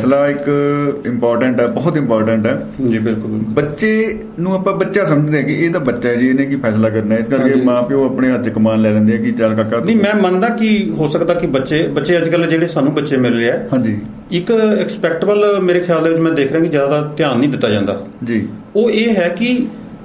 फैसला एक इंपॉर्टेंट है, बहुत इंपॉर्टेंट है जी। बिल्कुल बच्चे ਨੂੰ ਆਪਾਂ ਬੱਚਾ ਸਮਝਦੇ ਕਿ ਇਹ ਤਾਂ ਬੱਚਾ ਹੈ ਜੀ, ਇਹਨੇ ਕੀ ਫੈਸਲਾ ਕਰਨਾ, ਇਸ ਕਰਕੇ ਮਾਂ ਪਿਓ ਆਪਣੇ ਹੱਥ 'ਚ ਕਮਾਨ ਲੈ ਲੈਂਦੇ ਆ ਕਿ ਚੱਲ ਕਾਕਾ। ਨਹੀਂ, ਮੈਂ ਮੰਨਦਾ ਕਿ ਹੋ ਸਕਦਾ ਕਿ ਬੱਚੇ ਅੱਜ ਕੱਲ੍ਹ ਜਿਹੜੇ ਸਾਨੂੰ ਬੱਚੇ ਮਿਲ ਰਹੇ ਆ, ਹਾਂਜੀ, ਇੱਕ ਐਕਸਪੈਕਟੇਬਲ ਮੇਰੇ ਖਿਆਲ ਦੇ ਵਿੱਚ ਮੈਂ ਦੇਖ ਰਿਹਾ ਕਿ ਜ਼ਿਆਦਾ ਧਿਆਨ ਨਹੀਂ ਦਿੱਤਾ ਜਾਂਦਾ ਜੀ। ਉਹ ਇਹ ਹੈ ਕਿ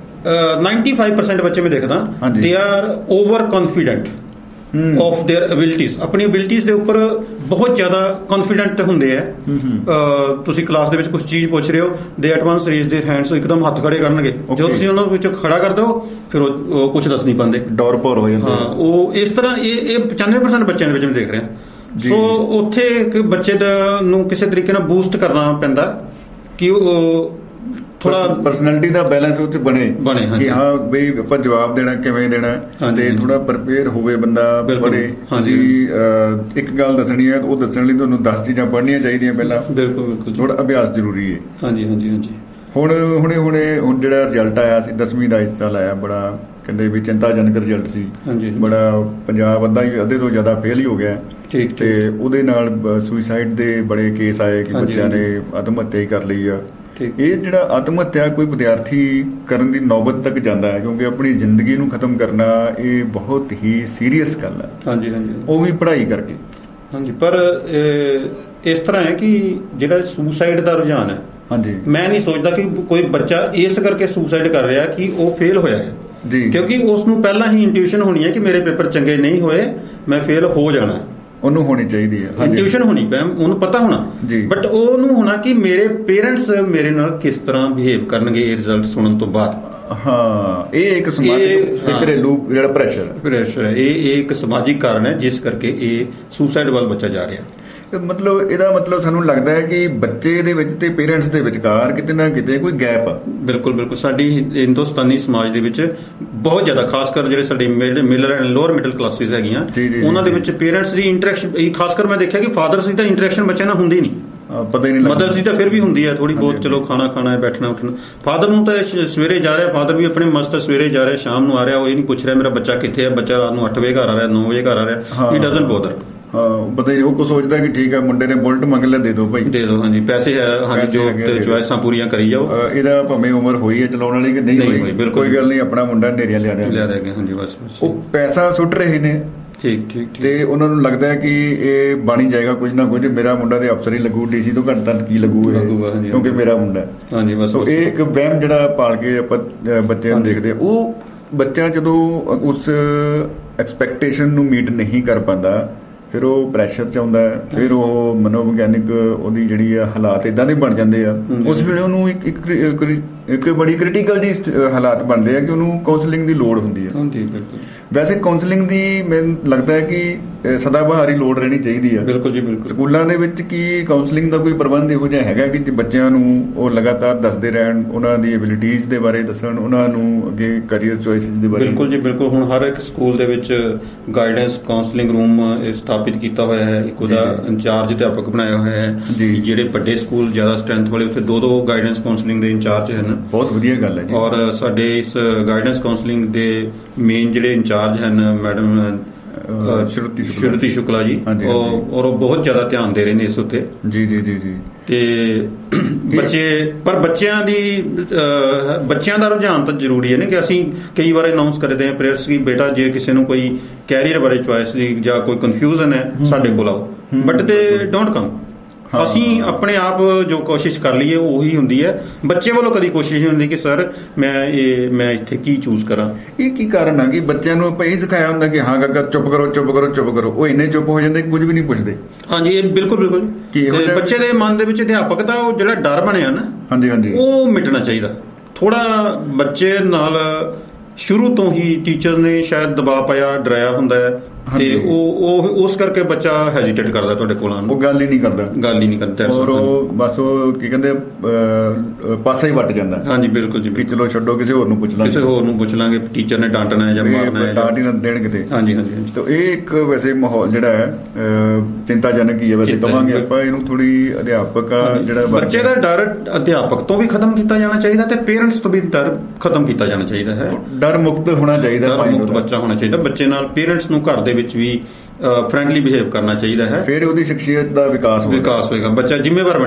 95% ਬੱਚੇ ਮੈਂ ਦੇਖਦਾ they are over confident of there abilities, ਆਪਣੀ ਐਬਿਲਿਟੀਜ਼ ਦੇ ਉੱਪਰ ਬਹੁਤ ਜ਼ਿਆਦਾ ਕੌਨਫੀਡੈਂਟ ਹੁੰਦੇ ਆ। ਤੁਸੀਂ ਕਲਾਸ ਦੇ ਵਿੱਚ ਕੁਝ ਚੀਜ਼ ਪੁੱਛ ਰਹੇ ਹੋ, ਦੇ at once raise there hands, ਇੱਕਦਮ ਹੱਥ ਖੜੇ ਕਰਨਗੇ। ਜਦੋਂ ਤੁਸੀਂ ਉਹਨਾਂ ਵਿੱਚ ਖੜਾ ਕਰ ਦਿਓ ਫਿਰ ਉਹ ਕੁਝ ਦੱਸ ਨਹੀਂ ਪਾਉਂਦੇ, ਡੌਰ ਭੌਰ ਹੋ ਜਾਂਦੇ। ਹਾਂ, ਉਹ ਇਸ ਤਰ੍ਹਾਂ ਇਹ 95% ਬੱਚਿਆਂ ਦੇ ਵਿੱਚ ਮੈਂ ਦੇਖ ਰਿਹਾ। ਸੋ ਉੱਥੇ ਇੱਕ ਬੱਚੇ ਨੂੰ ਕਿਸੇ ਤਰੀਕੇ ਨਾਲ ਬੂਸਟ ਕਰਨਾ ਪੈਂਦਾ ਕਿ ਉਹ ਥੋੜਾ ਪਰਸਨੈਲਿਟੀ ਦਾ ਬੈਲੈਂਸ ਉਹ 'ਚ ਬਣੇ ਕਿ ਹਾਂ ਬਈ ਆਪਾਂ ਜਵਾਬ ਦੇਣਾ ਕਿਵੇਂ ਦੇਣਾ, ਤੇ ਥੋੜਾ ਪ੍ਰਪੇਅਰ ਹੋਵੇ ਬੰਦਾ ਬੜੇ। ਹਾਂਜੀ, ਇੱਕ ਗੱਲ ਦੱਸਣੀ ਹੈ ਉਹ ਦੱਸਣ ਲਈ ਤੁਹਾਨੂੰ 10 ਚੀਜ਼ਾਂ ਪੜ੍ਹਨੀਆਂ ਚਾਹੀਦੀਆਂ ਪਹਿਲਾਂ। ਬਿਲਕੁਲ ਥੋੜਾ ਅਭਿਆਸ ਜ਼ਰੂਰੀ ਹੈ। ਹਾਂਜੀ। ਹੁਣ ਜਿਹੜਾ ਰਿਜ਼ਲਟ ਆਇਆ ਸੀ 10ਵੀਂ ਦਾ, ਇਸ ਸਾਲ ਆਇਆ, ਬੜਾ ਕਹਿੰਦੇ ਵੀ ਚਿੰਤਾਜਨਕ ਰਿਜ਼ਲਟ ਸੀ। ਬੜਾ ਪੰਜਾਬ ਅੱਧੇ ਤੋਂ ਜ਼ਿਆਦਾ ਫੇਲ ਹੀ ਹੋ ਗਿਆ। ਤੇ ਉਹਦੇ ਨਾਲ ਸੁਸਾਈਡ ਦੇ ਬੜੇ ਕੇਸ ਆਏ ਕਿ ਬੱਚਿਆਂ ਨੇ ਆਤਮ ਹੱਤਿਆ ਹੀ ਕਰ ਲਈ ਆ। ਇਹ ਜਿਹੜਾ ਆਤਮ ਹੱਤਿਆ ਕੋਈ ਵਿਦਿਆਰਥੀ ਕਰਨ ਦੀ ਨੌਬਤ ਤੱਕ ਜਾਂਦਾ ਹੈ, ਕਿਉਂਕਿ ਆਪਣੀ ਜ਼ਿੰਦਗੀ ਨੂੰ ਖਤਮ ਕਰਨਾ ਇਹ ਬਹੁਤ ਹੀ ਸੀਰੀਅਸ ਗੱਲ ਹੈ। ਹਾਂਜੀ, ਉਹ ਵੀ ਪੜ੍ਹਾਈ ਕਰਕੇ। ਹਾਂਜੀ, ਪਰ ਇਸ ਤਰ੍ਹਾਂ ਹੈ ਕਿ ਜਿਹੜਾ ਸੁਸਾਈਡ ਦਾ ਰੁਝਾਨ ਹੈ, ਹਾਂਜੀ, ਮੈਂ ਨਹੀਂ ਸੋਚਦਾ ਕਿ ਕੋਈ ਬੱਚਾ ਇਸ ਕਰਕੇ ਸੁਸਾਈਡ ਕਰ ਰਿਹਾ ਕਿ ਉਹ ਫੇਲ ਹੋਇਆ ਹੈ ਜੀ, ਕਿਉਂਕਿ ਉਸ ਨੂੰ ਪਹਿਲਾਂ ਹੀ ਇੰਟਿਊਸ਼ਨ ਹੋਣੀ ਹੈ ਕਿ ਮੇਰੇ ਪੇਪਰ ਚੰਗੇ ਨਹੀਂ ਹੋਏ, ਮੈਂ ਫੇਲ ਹੋ ਜਾਣਾ। ਉਹਨੂੰ ਹੋਣੀ ਚਾਹੀਦੀ ਹੈ, ਇੰਟਿਊਸ਼ਨ ਹੋਣੀ, ਉਹਨੂੰ ਪਤਾ ਹੋਣਾ ਜੀ। ਬਟ ਉਹਨੂੰ ਹੋਣਾ ਕਿ ਮੇਰੇ ਪੇਰੈਂਟਸ ਮੇਰੇ ਨਾਲ ਕਿਸ ਤਰ੍ਹਾਂ ਬਿਹੇਵ ਕਰਨਗੇ ਇਹ ਰਿਜ਼ਲਟ ਸੁਣਨ ਤੋਂ ਬਾਅਦ। ਹਾਂ, ਇਹ ਇੱਕ ਸਮਾਜਿਕ ਘਰੇਲੂ ਜਿਹੜਾ ਪ੍ਰੈਸ਼ਰ ਹੈ, ਇਹ ਇੱਕ ਸਮਾਜਿਕ ਕਾਰਨ ਹੈ ਜਿਸ ਕਰਕੇ ਇਹ ਸੁਸਾਈਡ ਵੱਲ ਬੱਚਾ ਜਾ ਰਿਹਾ। ਮਤਲਬ ਇਹਦਾ ਮਤਲਬ ਸਾਨੂੰ ਲੱਗਦਾ ਹੈ ਕਿ ਬੱਚੇ ਦੇ ਵਿੱਚ ਤੇ ਪੇਰੈਂਟਸ ਦੇ ਵਿਚਕਾਰ ਕਿਤੇ ਨਾ ਕਿਤੇ ਕੋਈ ਗੈਪ ਆ। ਬਿਲਕੁਲ ਸਾਡੀ ਹਿੰਦੁਸਤਾਨੀ ਸਮਾਜ ਦੇ ਵਿੱਚ ਬਹੁਤ ਜ਼ਿਆਦਾ, ਖਾਸ ਕਰ ਜਿਹੜੇ ਸਾਡੇ middle and lower middle classes ਹੈਗੀਆਂ, ਉਹਨਾਂ ਦੇ ਵਿੱਚ ਪੇਰੈਂਟਸ ਦੀ ਇੰਟਰੈਕਸ਼ਨ, ਖਾਸ ਕਰ ਮੈਂ ਦੇਖਿਆ ਕਿ ਫਾਦਰਸ ਦੀ ਤਾਂ ਇੰਟਰੈਕਸ਼ਨ ਬੱਚਿਆਂ ਨਾਲ ਹੁੰਦੀ ਨਹੀਂ। ਪਤਾ ਹੀ ਨਹੀਂ ਲੱਗਦਾ। ਮਦਰਸ ਦੀ ਤਾਂ ਫਿਰ ਵੀ ਹੁੰਦੀ ਹੈ ਥੋੜੀ ਬਹੁਤ, ਚਲੋ ਖਾਣਾ ਖਾਣਾ ਹੈ, ਬੈਠਣਾ ਉੱਠਣਾ। ਫਾਦਰ ਨੂੰ ਤਾਂ ਸਵੇਰੇ ਜਾ ਰਿਹਾ, ਫਾਦਰ ਵੀ ਆਪਣੇ ਮਸਤ ਸਵੇਰੇ ਜਾ ਰਿਹਾ, ਸ਼ਾਮ ਨੂੰ ਆ ਰਿਹਾ, ਉਹ ਇਹ ਨਹੀਂ ਪੁੱਛ ਰਿਹਾ ਮੇਰਾ ਬੱਚਾ ਕਿੱਥੇ ਹੈ, ਬੱਚਾ ਰਾਤ ਨੂੰ 8 ਵਜੇ ਘਰ ਆ ਰਿਹਾ, 9 ਵਜੇ ਘਰ ਆ ਰਿਹਾ, ਹੀ ਡਜ਼ਨਟ ਬੋਦਰ। ਪਤਾ ਹੀ ਉਹ ਕੁਝ ਸੋਚਦਾ ਕਿ ਠੀਕ ਹੈ ਮੁੰਡੇ ਨੇ ਬੁਲਟ ਮੰਗ ਲਿਆ, ਦੇ ਦਿਓ ਭਾਈ, ਦੇ ਦਿਓ। ਹਾਂਜੀ, ਪੈਸੇ ਹੈ, ਹਾਂਜੀ, ਜੋ ਚੁਆਇਸਾਂ ਪੂਰੀਆਂ ਕਰੀ ਜਾਓ। ਇਹਦਾ ਭਾਵੇਂ ਉਮਰ ਹੋਈ ਹੈ ਚਲਾਉਣ ਵਾਲੀ ਕਿ ਨਹੀਂ ਹੋਈ, ਕੋਈ ਗੱਲ ਨਹੀਂ, ਆਪਣਾ ਮੁੰਡਾ ਨੇਰੀਆਂ ਲਿਆ ਦਿਆਂਗੇ। ਹਾਂਜੀ, ਬਸ ਉਹ ਪੈਸਾ ਸੁੱਟ ਰਹੇ ਨੇ। ਠੀਕ ਤੇ ਉਹਨਾਂ ਨੂੰ ਲੱਗਦਾ ਹੈ ਕਿ ਇਹ ਬਣ ਜਾਏਗਾ ਕੁਝ ਨਾ ਕੁਝ, ਮੇਰਾ ਮੁੰਡਾ ਤੇ ਅਫਸਰ ਹੀ ਲੱਗੂ, ਡੀਸੀ ਤੋਂ ਘੱਟ ਤੱਕ ਕੀ ਲੱਗੂ ਕਿਉਂਕਿ ਮੇਰਾ ਮੁੰਡਾ। ਹਾਂਜੀ, ਬਸ ਇਹ ਇੱਕ ਵਹਿਮ ਜਿਹੜਾ ਪਾਲ ਕੇ ਆਪਾਂ ਬੱਚਿਆਂ ਨੂੰ ਦੇਖਦੇ, ਉਹ ਬੱਚਾ ਜਦੋਂ ਉਸ ਐਕਸਪੈਕਟੇਸ਼ਨ ਨੂੰ ਮੀਟ ਨਹੀਂ ਕਰ ਪਾਉਂਦਾ ਫਿਰ ਉਹ ਪ੍ਰੈਸ਼ਰ 'ਚ ਆਉਂਦਾ ਹੈ, ਫਿਰ ਉਹ ਮਨੋਵਿਗਿਆਨਿਕ ਉਹਦੀ ਜਿਹੜੀ ਆ ਹਾਲਾਤ ਇੱਦਾਂ ਦੇ ਬਣ ਜਾਂਦੇ ਆ। ਉਸ ਵੇਲੇ ਉਹਨੂੰ ਇੱਕ ਬੜੀ ਕ੍ਰਿਟੀਕਲ ਜੀ ਹਾਲਾਤ ਬਣਦੇ ਆ ਕਿ ਉਹਨੂੰ ਕਾਉਂਸਲਿੰਗ ਦੀ ਲੋੜ ਹੁੰਦੀ ਹੈ। ਵੈਸੇ ਕਾਉਂਸਲਿੰਗ ਦੀ ਮੈਨੂੰ ਲੱਗਦਾ ਹੈ ਕਿ ਸਦਾ ਬਹਾਰ ਹੀ ਲੋੜ ਰਹਿਣੀ ਚਾਹੀਦੀ ਆ। ਬਿਲਕੁਲ ਜੀ, ਬਿਲਕੁਲ। ਸਕੂਲਾਂ ਦੇ ਵਿੱਚ ਕੀ ਕਾਉਂਸਲਿੰਗ ਦਾ ਕੋਈ ਪ੍ਰਬੰਧ ਇਹੋ ਜਿਹਾ ਹੈਗਾ ਕਿ ਬੱਚਿਆਂ ਨੂੰ ਉਹ ਲਗਾਤਾਰ ਦੱਸਦੇ ਰਹਿਣ, ਉਹਨਾਂ ਦੀ ਐਬਿਲਿਟੀਜ਼ ਦੇ ਬਾਰੇ ਦੱਸਣ, ਉਹਨਾਂ ਨੂੰ ਅੱਗੇ ਕਰੀਅਰ ਚੋਇਸਿਸ ਦੇ ਬਾਰੇ? ਬਿਲਕੁਲ ਜੀ, ਬਿਲਕੁਲ। ਹੁਣ ਹਰ ਇੱਕ ਸਕੂਲ ਦੇ ਵਿੱਚ ਗਾਈਡੈਂਸ ਕਾਉਂਸਲਿੰਗ ਰੂਮ ਸਥਾਪਿਤ ਕੀਤਾ ਹੋਇਆ ਹੈ, ਇੱਕ ਉਹਦਾ ਇੰਚਾਰਜ ਅਧਿਆਪਕ ਬਣਾਇਆ ਹੋਇਆ ਹੈ। ਜਿਹੜੇ ਵੱਡੇ ਸਕੂਲ ਜ਼ਿਆਦਾ ਸਟਰੈਂਥ ਵਾਲੇ, ਉੱਥੇ 2 ਗਾਈਡੈਂਸ ਕਾਉਂਸਲਿੰਗ ਦੇ ਇੰਚਾਰਜ ਹਨ। ਬਹੁਤ ਵਧੀਆ ਗੱਲ ਹੈ ਜੀ। ਔਰ ਸਾਡੇ ਇਸ ਗਾਈਡੈਂਸ ਕਾਉਂਸਲਿੰਗ ਦੇ ਮੇਨ ਜਿਹੜੇ ਇੰਚਾਰਜ ਹਨ ਮੈਡਮ ਸ਼ਰੂਤੀ ਸ਼ੁਕਲਾ ਜੀ, ਔਰ ਉਹ ਬਹੁਤ ਜ਼ਿਆਦਾ ਧਿਆਨ ਦੇ ਰਹੇ ਨੇ ਇਸ ਉੱਤੇ। ਜੀ। ਤੇ ਬੱਚਿਆਂ ਦਾ ਰੁਝਾਨ ਤਾਂ ਜ਼ਰੂਰੀ ਹੈ ਨਾ, ਕਿ ਅਸੀਂ ਕਈ ਵਾਰ ਅਨਾਉਂਸ ਕਰਦੇ ਹਾਂ ਪ੍ਰੇਅਰਸ ਕਿ ਬੇਟਾ ਜੇ ਕਿਸੇ ਨੂੰ ਕੋਈ ਕੈਰੀਅਰ ਬਾਰੇ ਚੁਆਇਸ ਦੀ ਜਾਂ ਕੋਈ ਕਨਫਿਊਜ਼ਨ ਹੈ ਸਾਡੇ ਕੋਲ ਆਓ, ਬਟ ਦੇ ਡੋਂਟ ਕਮ। ਅਸੀਂ ਆਪਣੇ ਆਪ ਜੋ ਕੋਸ਼ਿਸ਼ ਕਰ ਲਈਏ ਉਹੀ ਹੁੰਦੀ ਹੈ। ਬੱਚੇ ਵੱਲੋਂ ਕਦੀ ਕੋਸ਼ਿਸ਼ ਨਹੀਂ ਹੁੰਦੀ ਕਿ ਸਰ ਮੈਂ ਇੱਥੇ ਕੀ ਚੂਜ਼ ਕਰਾਂ। ਇਹ ਕੀ ਕਾਰਨ ਆ ਕਿ ਬੱਚਿਆਂ ਨੂੰ ਆਪਾਂ ਇਹ ਸਿਖਾਇਆ ਹੁੰਦਾ ਕਿ ਹਾਂ ਕਾਕਾ ਚੁੱਪ ਕਰੋ, ਉਹ ਇੰਨੇ ਚੁੱਪ ਹੋ ਜਾਂਦੇ ਕੁਝ ਵੀ ਨਹੀਂ ਪੁੱਛਦੇ। ਹਾਂਜੀ, ਇਹ ਬਿਲਕੁਲ। ਬੱਚੇ ਦੇ ਮਨ ਦੇ ਵਿੱਚ ਅਧਿਆਪਕ ਦਾ ਉਹ ਜਿਹੜਾ ਡਰ ਬਣਿਆ ਨਾ, ਹਾਂਜੀ, ਉਹ ਮਿਟਣਾ ਚਾਹੀਦਾ। ਥੋੜਾ ਬੱਚੇ ਨਾਲ ਸ਼ੁਰੂ ਤੋਂ ਹੀ ਟੀਚਰ ਨੇ ਸ਼ਾਇਦ ਦਬਾਅ ਪਾਇਆ, ਡਰਾਇਆ ਹੁੰਦਾ ਹੈ, ਤੇ ਉਹ ਉਸ ਕਰਕੇ ਬੱਚਾ ਹੈਜ਼ੀਟੇਟ ਕਰਦਾ ਤੁਹਾਡੇ ਕੋਲ ਆਉਣ ਨੂੰ। ਉਹ ਗੱਲ ਹੀ ਨਹੀਂ ਕਰਦਾ ਔਰ ਉਹ ਬਸ ਉਹ ਕੀ ਕਹਿੰਦੇ ਪਾਸਾ ਹੀ ਵੱਟ ਜਾਂਦਾ। ਹਾਂਜੀ, ਬਿਲਕੁਲ ਜੀ। ਚਲੋ ਛੱਡੋ, ਕਿਸੇ ਹੋਰ ਨੂੰ ਪੁੱਛ ਲਾਂਗੇ, ਟੀਚਰ ਨੇ ਡਾਂਟਣਾ ਹੈ ਜਾਂ ਮਾਰਨਾ ਹੈ, ਡਾਂਟ ਹੀ ਨਾ ਦੇਣ ਕਿਤੇ। ਹਾਂਜੀ। ਤਾਂ ਇਹ ਇੱਕ ਵੈਸੇ ਮਾਹੌਲ ਜਿਹੜਾ ਹੈ ਚਿੰਤਾਜਨਕ ਹੀ ਹੈ। ਵੈਸੇ ਕਹਾਂਗੇ ਆਪਾਂ ਇਹਨੂੰ ਥੋੜੀ ਅਧਿਆਪਕ ਜਿਹੜਾ ਬੱਚੇ ਦਾ ਡਰ ਅਧਿਆਪਕ ਤੋਂ ਵੀ ਖਤਮ ਕੀਤਾ ਜਾਣਾ ਚਾਹੀਦਾ ਤੇ ਪੇਰੈਂਟਸ ਤੋਂ ਵੀ ਡਰ ਖਤਮ ਕੀਤਾ ਜਾਣਾ ਚਾਹੀਦਾ ਹੈ। ਡਰ ਮੁਕਤ ਹੋਣਾ ਚਾਹੀਦਾ, ਡਰ ਮੁਕਤ ਬੱਚਾ ਹੋਣਾ ਚਾਹੀਦਾ। ਬੱਚੇ ਨਾਲ ਪੇਰੈਂਟਸ ਨੂੰ ਘਰ ਦੇ ਵਿੱਚ ਵੀ ਫਰੈਂਡਲੀ ਬਿਹੇਵ ਕਰਨਾ ਚਾਹੀਦਾ ਹੈ, ਫਿਰ ਉਹਦੀ ਸ਼ਖਸੀਅਤ ਦਾ ਵਿਕਾਸ ਹੋਏਗਾ, ਬੱਚਾ ਜ਼ਿੰਮੇਵਾਰ ਬਣੇਗਾ।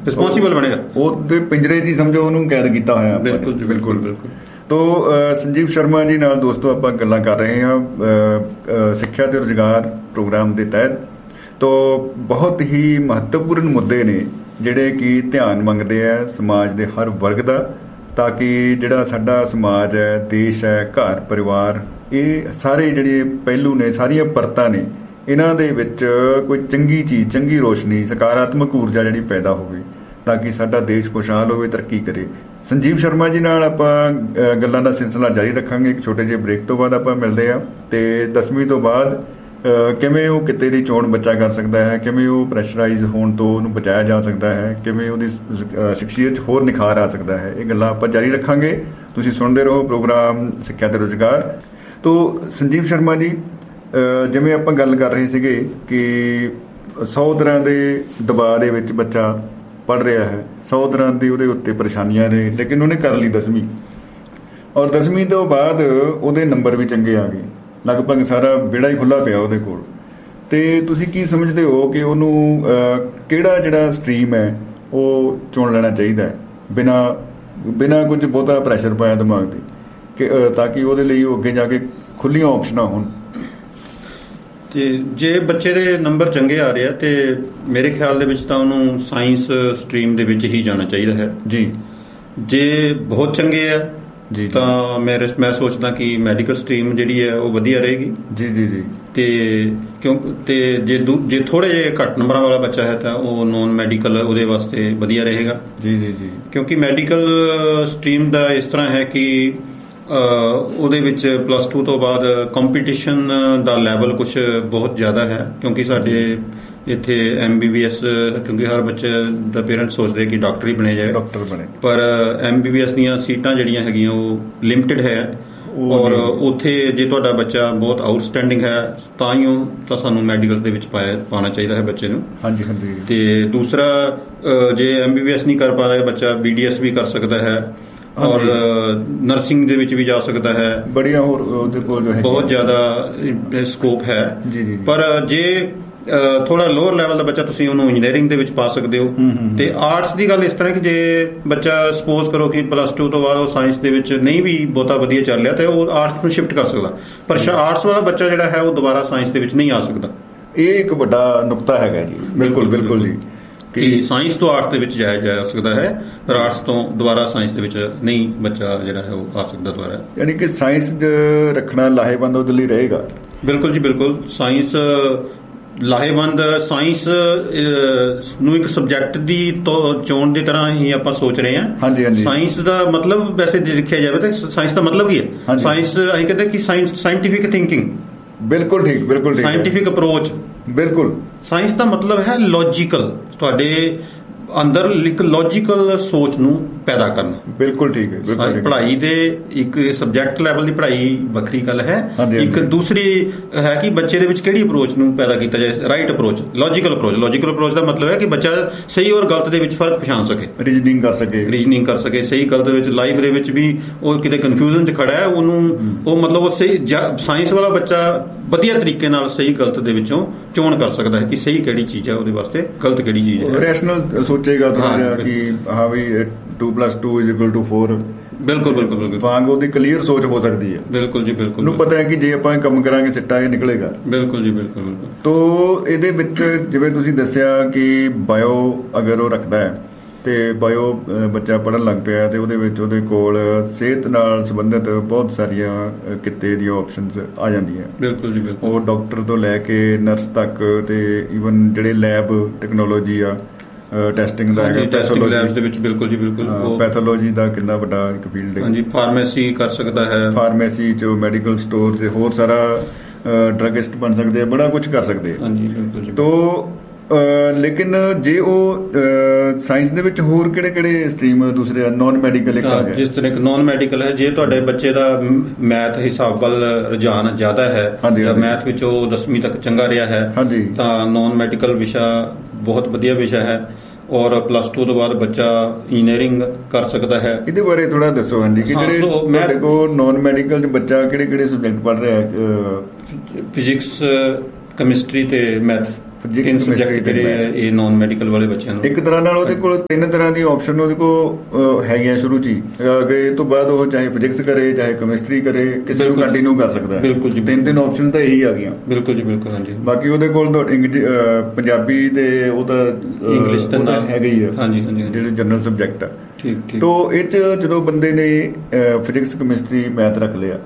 ਰਿਸਪੌਂਸੀਬਲ ਬਣੇਗਾ, ਉਹਦੇ ਪਿੰਜਰੇ 'ਚ ਹੀ ਸਮਝੋ ਉਹਨੂੰ ਕੈਦ ਕੀਤਾ ਹੋਇਆ। ਬਿਲਕੁਲ ਬਿਲਕੁਲ ਬਿਲਕੁਲ। ਤੋ ਸੰਜੀਵ ਸ਼ਰਮਾ ਜੀ ਨਾਲ ਦੋਸਤੋ ਆਪਾਂ ਗੱਲਾਂ ਕਰ ਰਹੇ ਹਾਂ ਸਿੱਖਿਆ ਤੇ ਰੁਜ਼ਗਾਰ ਪ੍ਰੋਗਰਾਮ ਦੇ ਤਹਿਤ। ਤੋ ਬਹੁਤ ਹੀ ਮਹੱਤਵਪੂਰਨ ਮੁੱਦੇ ਨੇ ਜਿਹੜੇ ਕਿ ਧਿਆਨ ਮੰਗਦੇ ਆ ਸਮਾਜ ਦੇ ਹਰ ਵਰਗ ਦਾ, ਤਾਂ ਕਿ ਜਿਹੜਾ ਸਾਡਾ ਸਮਾਜ ਹੈ, ਦੇਸ਼ ਹੈ, ਘਰ ਪਰਿਵਾਰ, ਇਹ ਸਾਰੇ ਜਿਹੜੇ ਪਹਿਲੂ ਨੇ, ਸਾਰੀਆਂ ਪਰਤਾਂ ਨੇ, ਇਹਨਾਂ ਦੇ ਵਿੱਚ ਕੋਈ ਚੰਗੀ ਚੀਜ਼, ਚੰਗੀ ਰੋਸ਼ਨੀ, ਸਕਾਰਾਤਮਕ ਊਰਜਾ ਜਿਹੜੀ ਪੈਦਾ ਹੋਵੇ, ਤਾਂ ਕਿ ਸਾਡਾ ਦੇਸ਼ ਖੁਸ਼ਹਾਲ ਹੋਵੇ, ਤਰੱਕੀ ਕਰੇ। ਸੰਜੀਵ ਸ਼ਰਮਾ ਜੀ ਨਾਲ ਆਪਾਂ ਗੱਲਾਂ ਦਾ ਸਿਲਸਿਲਾ ਜਾਰੀ ਰੱਖਾਂਗੇ। ਇੱਕ ਛੋਟੇ ਜਿਹੇ ਬ੍ਰੇਕ ਤੋਂ ਬਾਅਦ ਆਪਾਂ ਮਿਲਦੇ ਹਾਂ। ਤੇ 10ਵੀਂ ਤੋਂ ਬਾਅਦ ਕਿਵੇਂ ਉਹ ਕਿੱਤੇ ਦੀ ਚੋਣ ਬੱਚਾ ਕਰ ਸਕਦਾ ਹੈ, ਕਿਵੇਂ ਉਹ ਪ੍ਰੈਸ਼ਰਾਈਜ਼ ਹੋਣ ਤੋਂ ਉਹਨੂੰ ਬਚਾਇਆ ਜਾ ਸਕਦਾ ਹੈ, ਕਿਵੇਂ ਉਹਦੀ ਸ਼ਖਸੀਅਤ 'ਚ ਹੋਰ ਨਿਖਾਰ ਆ ਸਕਦਾ ਹੈ, ਇਹ ਗੱਲਾਂ ਆਪਾਂ ਜਾਰੀ ਰੱਖਾਂਗੇ। ਤੁਸੀਂ ਸੁਣਦੇ ਰਹੋ ਪ੍ਰੋਗਰਾਮ ਸਿੱਖਿਆ ਤੇ ਰੁਜ਼ਗਾਰ। ਤੋ ਸੰਜੀਵ ਸ਼ਰਮਾ ਜੀ, ਜਿਵੇਂ ਆਪਾਂ ਗੱਲ ਕਰ ਰਹੇ ਸੀਗੇ ਕਿ 100 ਤਰ੍ਹਾਂ ਦੇ ਦਬਾਅ ਦੇ ਵਿੱਚ ਬੱਚਾ ਪੜ੍ਹ ਰਿਹਾ ਹੈ, 100 ਤਰ੍ਹਾਂ ਦੀ ਉਹਦੇ ਉੱਤੇ ਪਰੇਸ਼ਾਨੀਆਂ ਨੇ, ਲੇਕਿਨ ਉਹਨੇ ਕਰ ਲਈ 10ਵੀਂ, ਔਰ 10ਵੀਂ ਤੋਂ ਬਾਅਦ ਉਹਦੇ ਨੰਬਰ ਵੀ ਚੰਗੇ ਆ ਗਏ, ਲਗਭਗ ਸਾਰਾ ਵਿਹੜਾ ਹੀ ਖੁੱਲ੍ਹਾ ਪਿਆ ਉਹਦੇ ਕੋਲ। ਤੇ ਤੁਸੀਂ ਕੀ ਸਮਝਦੇ ਹੋ ਕਿ ਉਹਨੂੰ ਕਿਹੜਾ ਜਿਹੜਾ ਸਟਰੀਮ ਹੈ ਉਹ ਚੁਣ ਲੈਣਾ ਚਾਹੀਦਾ ਹੈ, ਬਿਨਾਂ ਕੁਝ ਬਹੁਤਾ ਪ੍ਰੈਸ਼ਰ ਪਾਇਆ ਦਿਮਾਗ 'ਤੇ, ਕਿ ਤਾਂ ਕਿ ਉਹਦੇ ਲਈ ਉਹ ਅੱਗੇ ਜਾ ਕੇ ਖੁੱਲ੍ਹੀਆਂ ਆਪਸ਼ਨਾਂ ਹੋਣ? ਤੇ ਜੇ ਬੱਚੇ ਦੇ ਨੰਬਰ ਚੰਗੇ ਆ ਰਹੇ ਆ ਤੇ ਮੇਰੇ ਖਿਆਲ ਦੇ ਵਿੱਚ ਤਾਂ ਉਹਨੂੰ ਸਾਇੰਸ ਸਟਰੀਮ ਦੇ ਵਿੱਚ ਹੀ ਜਾਣਾ ਚਾਹੀਦਾ ਹੈ ਜੀ। ਜੇ ਬਹੁਤ ਚੰਗੇ ਆ ਜੀ ਤਾਂ ਮੈਂ ਸੋਚਦਾ ਕਿ ਮੈਡੀਕਲ ਸਟਰੀਮ ਜਿਹੜੀ ਹੈ ਉਹ ਵਧੀਆ ਰਹੇਗੀ। ਜੀ ਜੀ ਜੀ। ਤੇ ਜੇ ਥੋੜੇ ਜਿਹੇ ਘੱਟ ਨੰਬਰਾਂ ਵਾਲਾ ਬੱਚਾ ਹੈ ਤਾਂ ਉਹ ਨੌਨ ਮੈਡੀਕਲ ਉਹਦੇ ਵਾਸਤੇ ਵਧੀਆ ਰਹੇਗਾ। ਜੀ ਜੀ ਜੀ। ਕਿਉਂਕਿ ਮੈਡੀਕਲ ਸਟਰੀਮ ਦਾ ਇਸ ਤਰ੍ਹਾਂ ਹੈ ਕਿ ਉਹਦੇ ਵਿੱਚ +2 ਤੋਂ ਬਾਅਦ ਕੰਪੀਟੀਸ਼ਨ ਦਾ ਲੈਵਲ ਕੁਝ ਬਹੁਤ ਜ਼ਿਆਦਾ ਹੈ, ਕਿਉਂਕਿ ਸਾਡੇ ਇੱਥੇ MBBS, ਕਿਉਂਕਿ ਹਰ ਬੱਚੇ ਦਾ ਪੇਰੈਂਟਸ ਸੋਚਦੇ ਕਿ ਡਾਕਟਰ ਹੀ ਬਣੇ ਜਾਏ, ਪਰ MBBS ਦੀਆਂ ਸੀਟਾਂ ਜਿਹੜੀਆਂ ਹੈਗੀਆਂ ਉਹ ਲਿਮਟਿਡ ਹੈ, ਔਰ ਉੱਥੇ ਜੇ ਤੁਹਾਡਾ ਬੱਚਾ ਬਹੁਤ ਆਊਟਸਟੈਂਡਿੰਗ ਹੈ ਤਾਂ ਸਾਨੂੰ ਮੈਡੀਕਲ ਦੇ ਵਿੱਚ ਪਾਉਣਾ ਚਾਹੀਦਾ ਹੈ ਬੱਚੇ ਨੂੰ। ਹਾਂਜੀ ਹਾਂਜੀ। ਤੇ ਦੂਸਰਾ, ਜੇ MBBS ਨਹੀਂ ਕਰ ਪਾ ਰਿਹਾ ਬੱਚਾ, BDS ਵੀ ਕਰ ਸਕਦਾ ਹੈ, ਔਰ ਨਰਸਿੰਗ ਦੇ ਵਿੱਚ ਵੀ ਜਾ ਸਕਦਾ ਹੈ। ਬੜੀਆਂ ਹੋਰ ਉਹਦੇ ਕੋਲ ਬਹੁਤ ਜ਼ਿਆਦਾ ਸਕੋਪ ਹੈ। ਜੀ ਜੀ। ਪਰ ਜੇ ਥੋੜਾ ਲੋਅਰ ਲੈਵਲ ਦਾ ਬੱਚਾ, ਤੁਸੀਂ ਉਹਨੂੰ ਇੰਜੀਨੀਅਰਿੰਗ ਦੇ ਵਿੱਚ ਪਾ ਸਕਦੇ ਹੋ। ਤੇ ਆਰਟਸ ਦੀ ਗੱਲ ਇਸ ਤਰ੍ਹਾਂ ਕਿ ਜੇ ਬੱਚਾ ਸਪੋਜ਼ ਕਰੋ ਕਿ +2 ਤੋਂ ਬਾਅਦ ਉਹ ਸਾਇੰਸ ਦੇ ਵਿੱਚ ਨਹੀਂ ਵੀ ਬਹੁਤਾ ਵਧੀਆ ਚੱਲ ਰਿਹਾ ਤੇ ਉਹ ਆਰਟਸ ਨੂੰ ਸ਼ਿਫਟ ਕਰ ਸਕਦਾ, ਪਰ ਆਰਟਸ ਵਾਲਾ ਬੱਚਾ ਜਿਹੜਾ ਹੈ ਉਹ ਦੁਬਾਰਾ ਸਾਇੰਸ ਦੇ ਵਿੱਚ ਨਹੀਂ ਆ ਸਕਦਾ। ਇਹ ਇੱਕ ਵੱਡਾ ਨੁਕਤਾ ਹੈਗਾ ਜੀ। ਬਿਲਕੁਲ ਬਿਲਕੁਲ ਜੀ, ਕਿ ਸਾਇੰਸ ਤੋਂ ਆਰਟਸ ਦੇ ਵਿੱਚ ਜਾਇਆ ਜਾ ਸਕਦਾ ਹੈ, ਪਰ ਆਰਟਸ ਤੋਂ ਦੁਬਾਰਾ ਸਾਇੰਸ ਦੇ ਵਿੱਚ ਨਹੀਂ ਬੱਚਾ ਜਿਹੜਾ ਹੈ ਉਹ ਆ ਸਕਦਾ ਦੁਬਾਰਾ। ਯਾਨੀ ਕਿ ਸਾਇੰਸ ਰੱਖਣਾ ਲਾਹੇਵੰਦ ਉਹਦੇ ਲਈ ਰਹੇਗਾ। ਬਿਲਕੁਲ ਜੀ ਬਿਲਕੁਲ। ਸਾਇੰਸ ਲਾਹੇਵੰਦ, ਸਾਇੰਸ ਨੂੰ ਇੱਕ ਸਬਜੈਕਟ ਦੀ ਚੋਣ ਦੀ ਤਰ੍ਹਾਂ ਹੀ ਆਪਾਂ ਸੋਚ ਰਹੇ ਹਾਂ। ਹਾਂਜੀ ਹਾਂਜੀ। ਸਾਇੰਸ ਦਾ ਮਤਲਬ ਵੈਸੇ ਜੇ ਦੇਖਿਆ ਜਾਵੇ ਤਾਂ ਸਾਇੰਸ ਦਾ ਮਤਲਬ ਹੀ ਹੈ, ਸਾਇੰਸ ਅਸੀਂ ਕਹਿੰਦੇ ਕਿ ਸਾਇੰਟੀਫਿਕ ਥਿੰਕਿੰਗ। ਬਿਲਕੁਲ ਠੀਕ, ਬਿਲਕੁਲ ਠੀਕ। Scientific approach. ਬਿਲਕੁਲ। ਸਾਇੰਸ ਦਾ ਮਤਲਬ ਹੈ ਲੌਜੀਕਲ, ਤੁਹਾਡੇ ਅੰਦਰ ਇੱਕ ਲੌਜੀਕਲ ਸੋਚ ਨੂੰ ਪੈਦਾ ਕਰਨਾ। ਬਿਲਕੁਲ ਠੀਕ ਹੈ। ਪੜ੍ਹਾਈ ਦੇ ਇੱਕ ਸਬਜੈਕਟ ਲੈਵਲ ਦੀ ਪੜ੍ਹਾਈ ਵੱਖਰੀ ਗੱਲ ਹੈ, ਇੱਕ ਦੂਸਰੀ ਹੈ ਕਿ ਬੱਚੇ ਦੇ ਵਿੱਚ ਕਿਹੜੀ ਅਪਰੋਚ ਨੂੰ ਪੈਦਾ ਕੀਤਾ ਜਾਏ। Right approach, logical approach. Logical approach ਦਾ ਮਤਲਬ ਹੈ ਕਿ ਬੱਚਾ ਸਹੀ ਔਰ ਗਲਤ ਦੇ ਵਿੱਚ ਫਰਕ ਪਛਾਣ ਸਕੇ, ਰੀਜ਼ਨਿੰਗ ਕਰ ਸਕੇ, ਸਹੀ ਗਲਤ ਵਿੱਚ। ਲਾਈਫ ਦੇ ਵਿੱਚ ਵੀ ਉਹ ਕਿਤੇ ਕਨਫਿਊਜ਼ਨ 'ਚ ਖੜਾ ਹੈ, ਉਹ ਮਤਲਬ ਉਹ ਸਹੀ ਸਾਇੰਸ ਵਾਲਾ ਬੱਚਾ ਵਧੀਆ ਤਰੀਕੇ ਨਾਲ ਸਹੀ ਗਲਤ ਦੇ ਵਿੱਚੋਂ ਚੋਣ ਕਰ ਸਕਦਾ ਹੈ ਕਿ ਸਹੀ ਕਿਹੜੀ ਚੀਜ਼ ਹੈ ਉਹਦੇ ਵਾਸਤੇ, ਗਲਤ ਕਿਹੜੀ ਚੀਜ਼ ਹੈ। ਰੈਸ਼ਨਲ ਸੋਚੇਗਾ ਥੋੜਾ ਕਿ ਹਾਂ ਵੀ 2+2 = 4। ਬਿਲਕੁਲ ਬਿਲਕੁਲ ਬਿਲਕੁਲ। ਵਾਂਗ ਉਹਦੀ ਕਲੀਅਰ ਸੋਚ ਹੋ ਸਕਦੀ ਹੈ। ਬਿਲਕੁਲ ਜੀ ਬਿਲਕੁਲ। ਉਹਨੂੰ ਪਤਾ ਹੈ ਕਿ ਜੇ ਆਪਾਂ ਕੰਮ ਕਰਾਂਗੇ ਸਿੱਟਾ ਇਹ ਨਿਕਲੇਗਾ। ਬਿਲਕੁਲ ਜੀ ਬਿਲਕੁਲ ਬਿਲਕੁਲ। ਤੋ ਇਹਦੇ ਵਿੱਚ ਜਿਵੇਂ ਤੁਸੀਂ ਦੱਸਿਆ ਕਿ ਬਾਇਓ ਅਗਰ ਉਹ ਰੱਖਦਾ ਹੈ ਤੇ ਬਾਇਓ ਬੱਚਾ ਪੜ੍ਹਨ ਲੱਗ ਪਿਆ ਤੇ ਉਹਦੇ ਵਿੱਚ ਉਹਦੇ ਕੋਲ ਸਿਹਤ ਨਾਲ ਸੰਬੰਧਿਤ ਬਹੁਤ ਸਾਰੀਆਂ ਕਿੱਤੇ ਦੀਆਂ ਆਪਸ਼ਨਸ ਆ ਜਾਂਦੀਆਂ। ਬਿਲਕੁਲ ਜੀ ਬਿਲਕੁਲ। ਉਹ ਡਾਕਟਰ ਤੋਂ ਲੈ ਕੇ ਨਰਸ ਤੱਕ, ਤੇ ਈਵਨ ਜਿਹੜੇ ਲੈਬ ਟੈਕਨੋਲੋਜੀ ਆ, ਟੈਸਟਿੰਗ ਦਾ ਹੈਗਾ, ਟੈਸਟਿੰਗ ਲੈਬਸ ਦੇ ਵਿੱਚ। ਬਿਲਕੁਲ ਜੀ ਬਿਲਕੁਲ। ਪੈਥੋਲੋਜੀ ਦਾ ਕਿੰਨਾ ਵੱਡਾ ਇੱਕ ਫੀਲਡ ਹੈ। ਹਾਂਜੀ, ਫਾਰਮੇਸੀ ਕਰ ਸਕਦਾ ਹੈ, ਫਾਰਮੇਸੀ 'ਚ ਮੈਡੀਕਲ ਸਟੋਰ ਤੇ ਹੋਰ ਸਾਰਾ ਡਰੱਗਿਸਟ ਬਣ ਸਕਦੇ ਆ, ਬੜਾ ਕੁਝ ਕਰ ਸਕਦੇ ਆ। ਹਾਂਜੀ ਬਿਲਕੁਲ ਜੀ। ਤੋ ਲੇਕਿਨ ਜੇ ਉਹ ਸਾਇੰਸ ਦੇ ਵਿੱਚ ਹੋਰ ਕਿਹੜੇ ਸਟਰੀਮ ਦੂਸਰੇ ਨੌਨ ਮੈਡੀਕਲ? ਜਿਸ ਤਰ੍ਹਾਂ ਇੱਕ ਨੌਨ ਮੈਡੀਕਲ ਹੈ, ਜੇ ਤੁਹਾਡੇ ਬੱਚੇ ਦਾ ਮੈਥ ਹਿਸਾਬ ਵੱਲ ਰੁਝਾਨ ਜ਼ਿਆਦਾ ਹੈ ਜਾਂ ਮੈਥ ਵਿੱਚ ਉਹ 10ਵੀਂ ਤੱਕ ਚੰਗਾ ਰਿਹਾ ਹੈ, ਤਾਂ ਨੌਨ ਮੈਡੀਕਲ ਵਿਸ਼ਾ ਬਹੁਤ ਵਧੀਆ ਵਿਸ਼ਾ ਹੈ। ਔਰ +2 ਤੋਂ ਬਾਅਦ ਬੱਚਾ ਇੰਜੀਨੀਅਰਿੰਗ ਕਰ ਸਕਦਾ ਹੈ। ਇਹਦੇ ਬਾਰੇ ਥੋੜਾ ਦੱਸੋ ਹਾਂਜੀ, ਕਿ ਜਿਹੜੇ ਤੁਹਾਡੇ ਕੋਲ ਨੌਨ ਮੈਡੀਕਲ 'ਚ ਬੱਚਾ ਕਿਹੜੇ ਸਬਜੈਕਟ ਪੜ੍ਹ ਰਿਹਾ? ਫਿਜ਼ਿਕਸ, ਕੈਮਿਸਟਰੀ ਤੇ ਮੈਥ। ਤਿੰਨ ਸਬਜੈਕਟ ਜਿਹੜੇ ਇਹ ਨਾਨ ਮੈਡੀਕਲ ਵਾਲੇ ਬੱਚਿਆਂ ਨੂੰ ਇੱਕ ਤਰ੍ਹਾਂ ਨਾਲ ਉਹਦੇ ਕੋਲ 3 ਤਰ੍ਹਾਂ ਦੀ ਆਪਸ਼ਨ ਉਹਦੇ ਕੋਲ ਹੈਗੀਆਂ ਸ਼ੁਰੂ 'ਚ ਹੀ। ਅੱਗੇ ਤੋਂ ਬਾਅਦ ਉਹ ਚਾਹੇ ਫਿਜ਼ਿਕਸ ਕਰੇ ਚਾਹੇ ਕੈਮਿਸਟਰੀ ਕਰੇ, ਕਿਸੇ ਨੂੰ ਕੰਟੀਨਿਊ ਕਰ ਸਕਦਾ। ਬਿਲਕੁਲ ਜੀ, 3 ਆਪਸ਼ਨ ਤਾਂ ਇਹੀ ਆ ਗਈਆਂ। ਬਿਲਕੁਲ ਜੀ, ਬਿਲਕੁਲ। ਹਾਂਜੀ, ਬਾਕੀ ਉਹਦੇ ਕੋਲ ਪੰਜਾਬੀ ਤੇ ਉਹਦਾ ਇੰਗਲਿਸ਼ ਤਾਂ ਹੈਗਾ ਹੀ ਆ। ਹਾਂਜੀ ਹਾਂਜੀ, ਜਿਹੜੇ ਜਨਰਲ ਸਬਜੈਕਟ ਆ। ਠੀਕ ਠੀਕ। ਤੋ ਇਹ 'ਚ ਜਦੋਂ ਬੰਦੇ ਨੇ ਫਿਜ਼ਿਕਸ ਕੈਮਿਸਟਰੀ ਮੈਥ ਰੱਖ ਲਿਆ,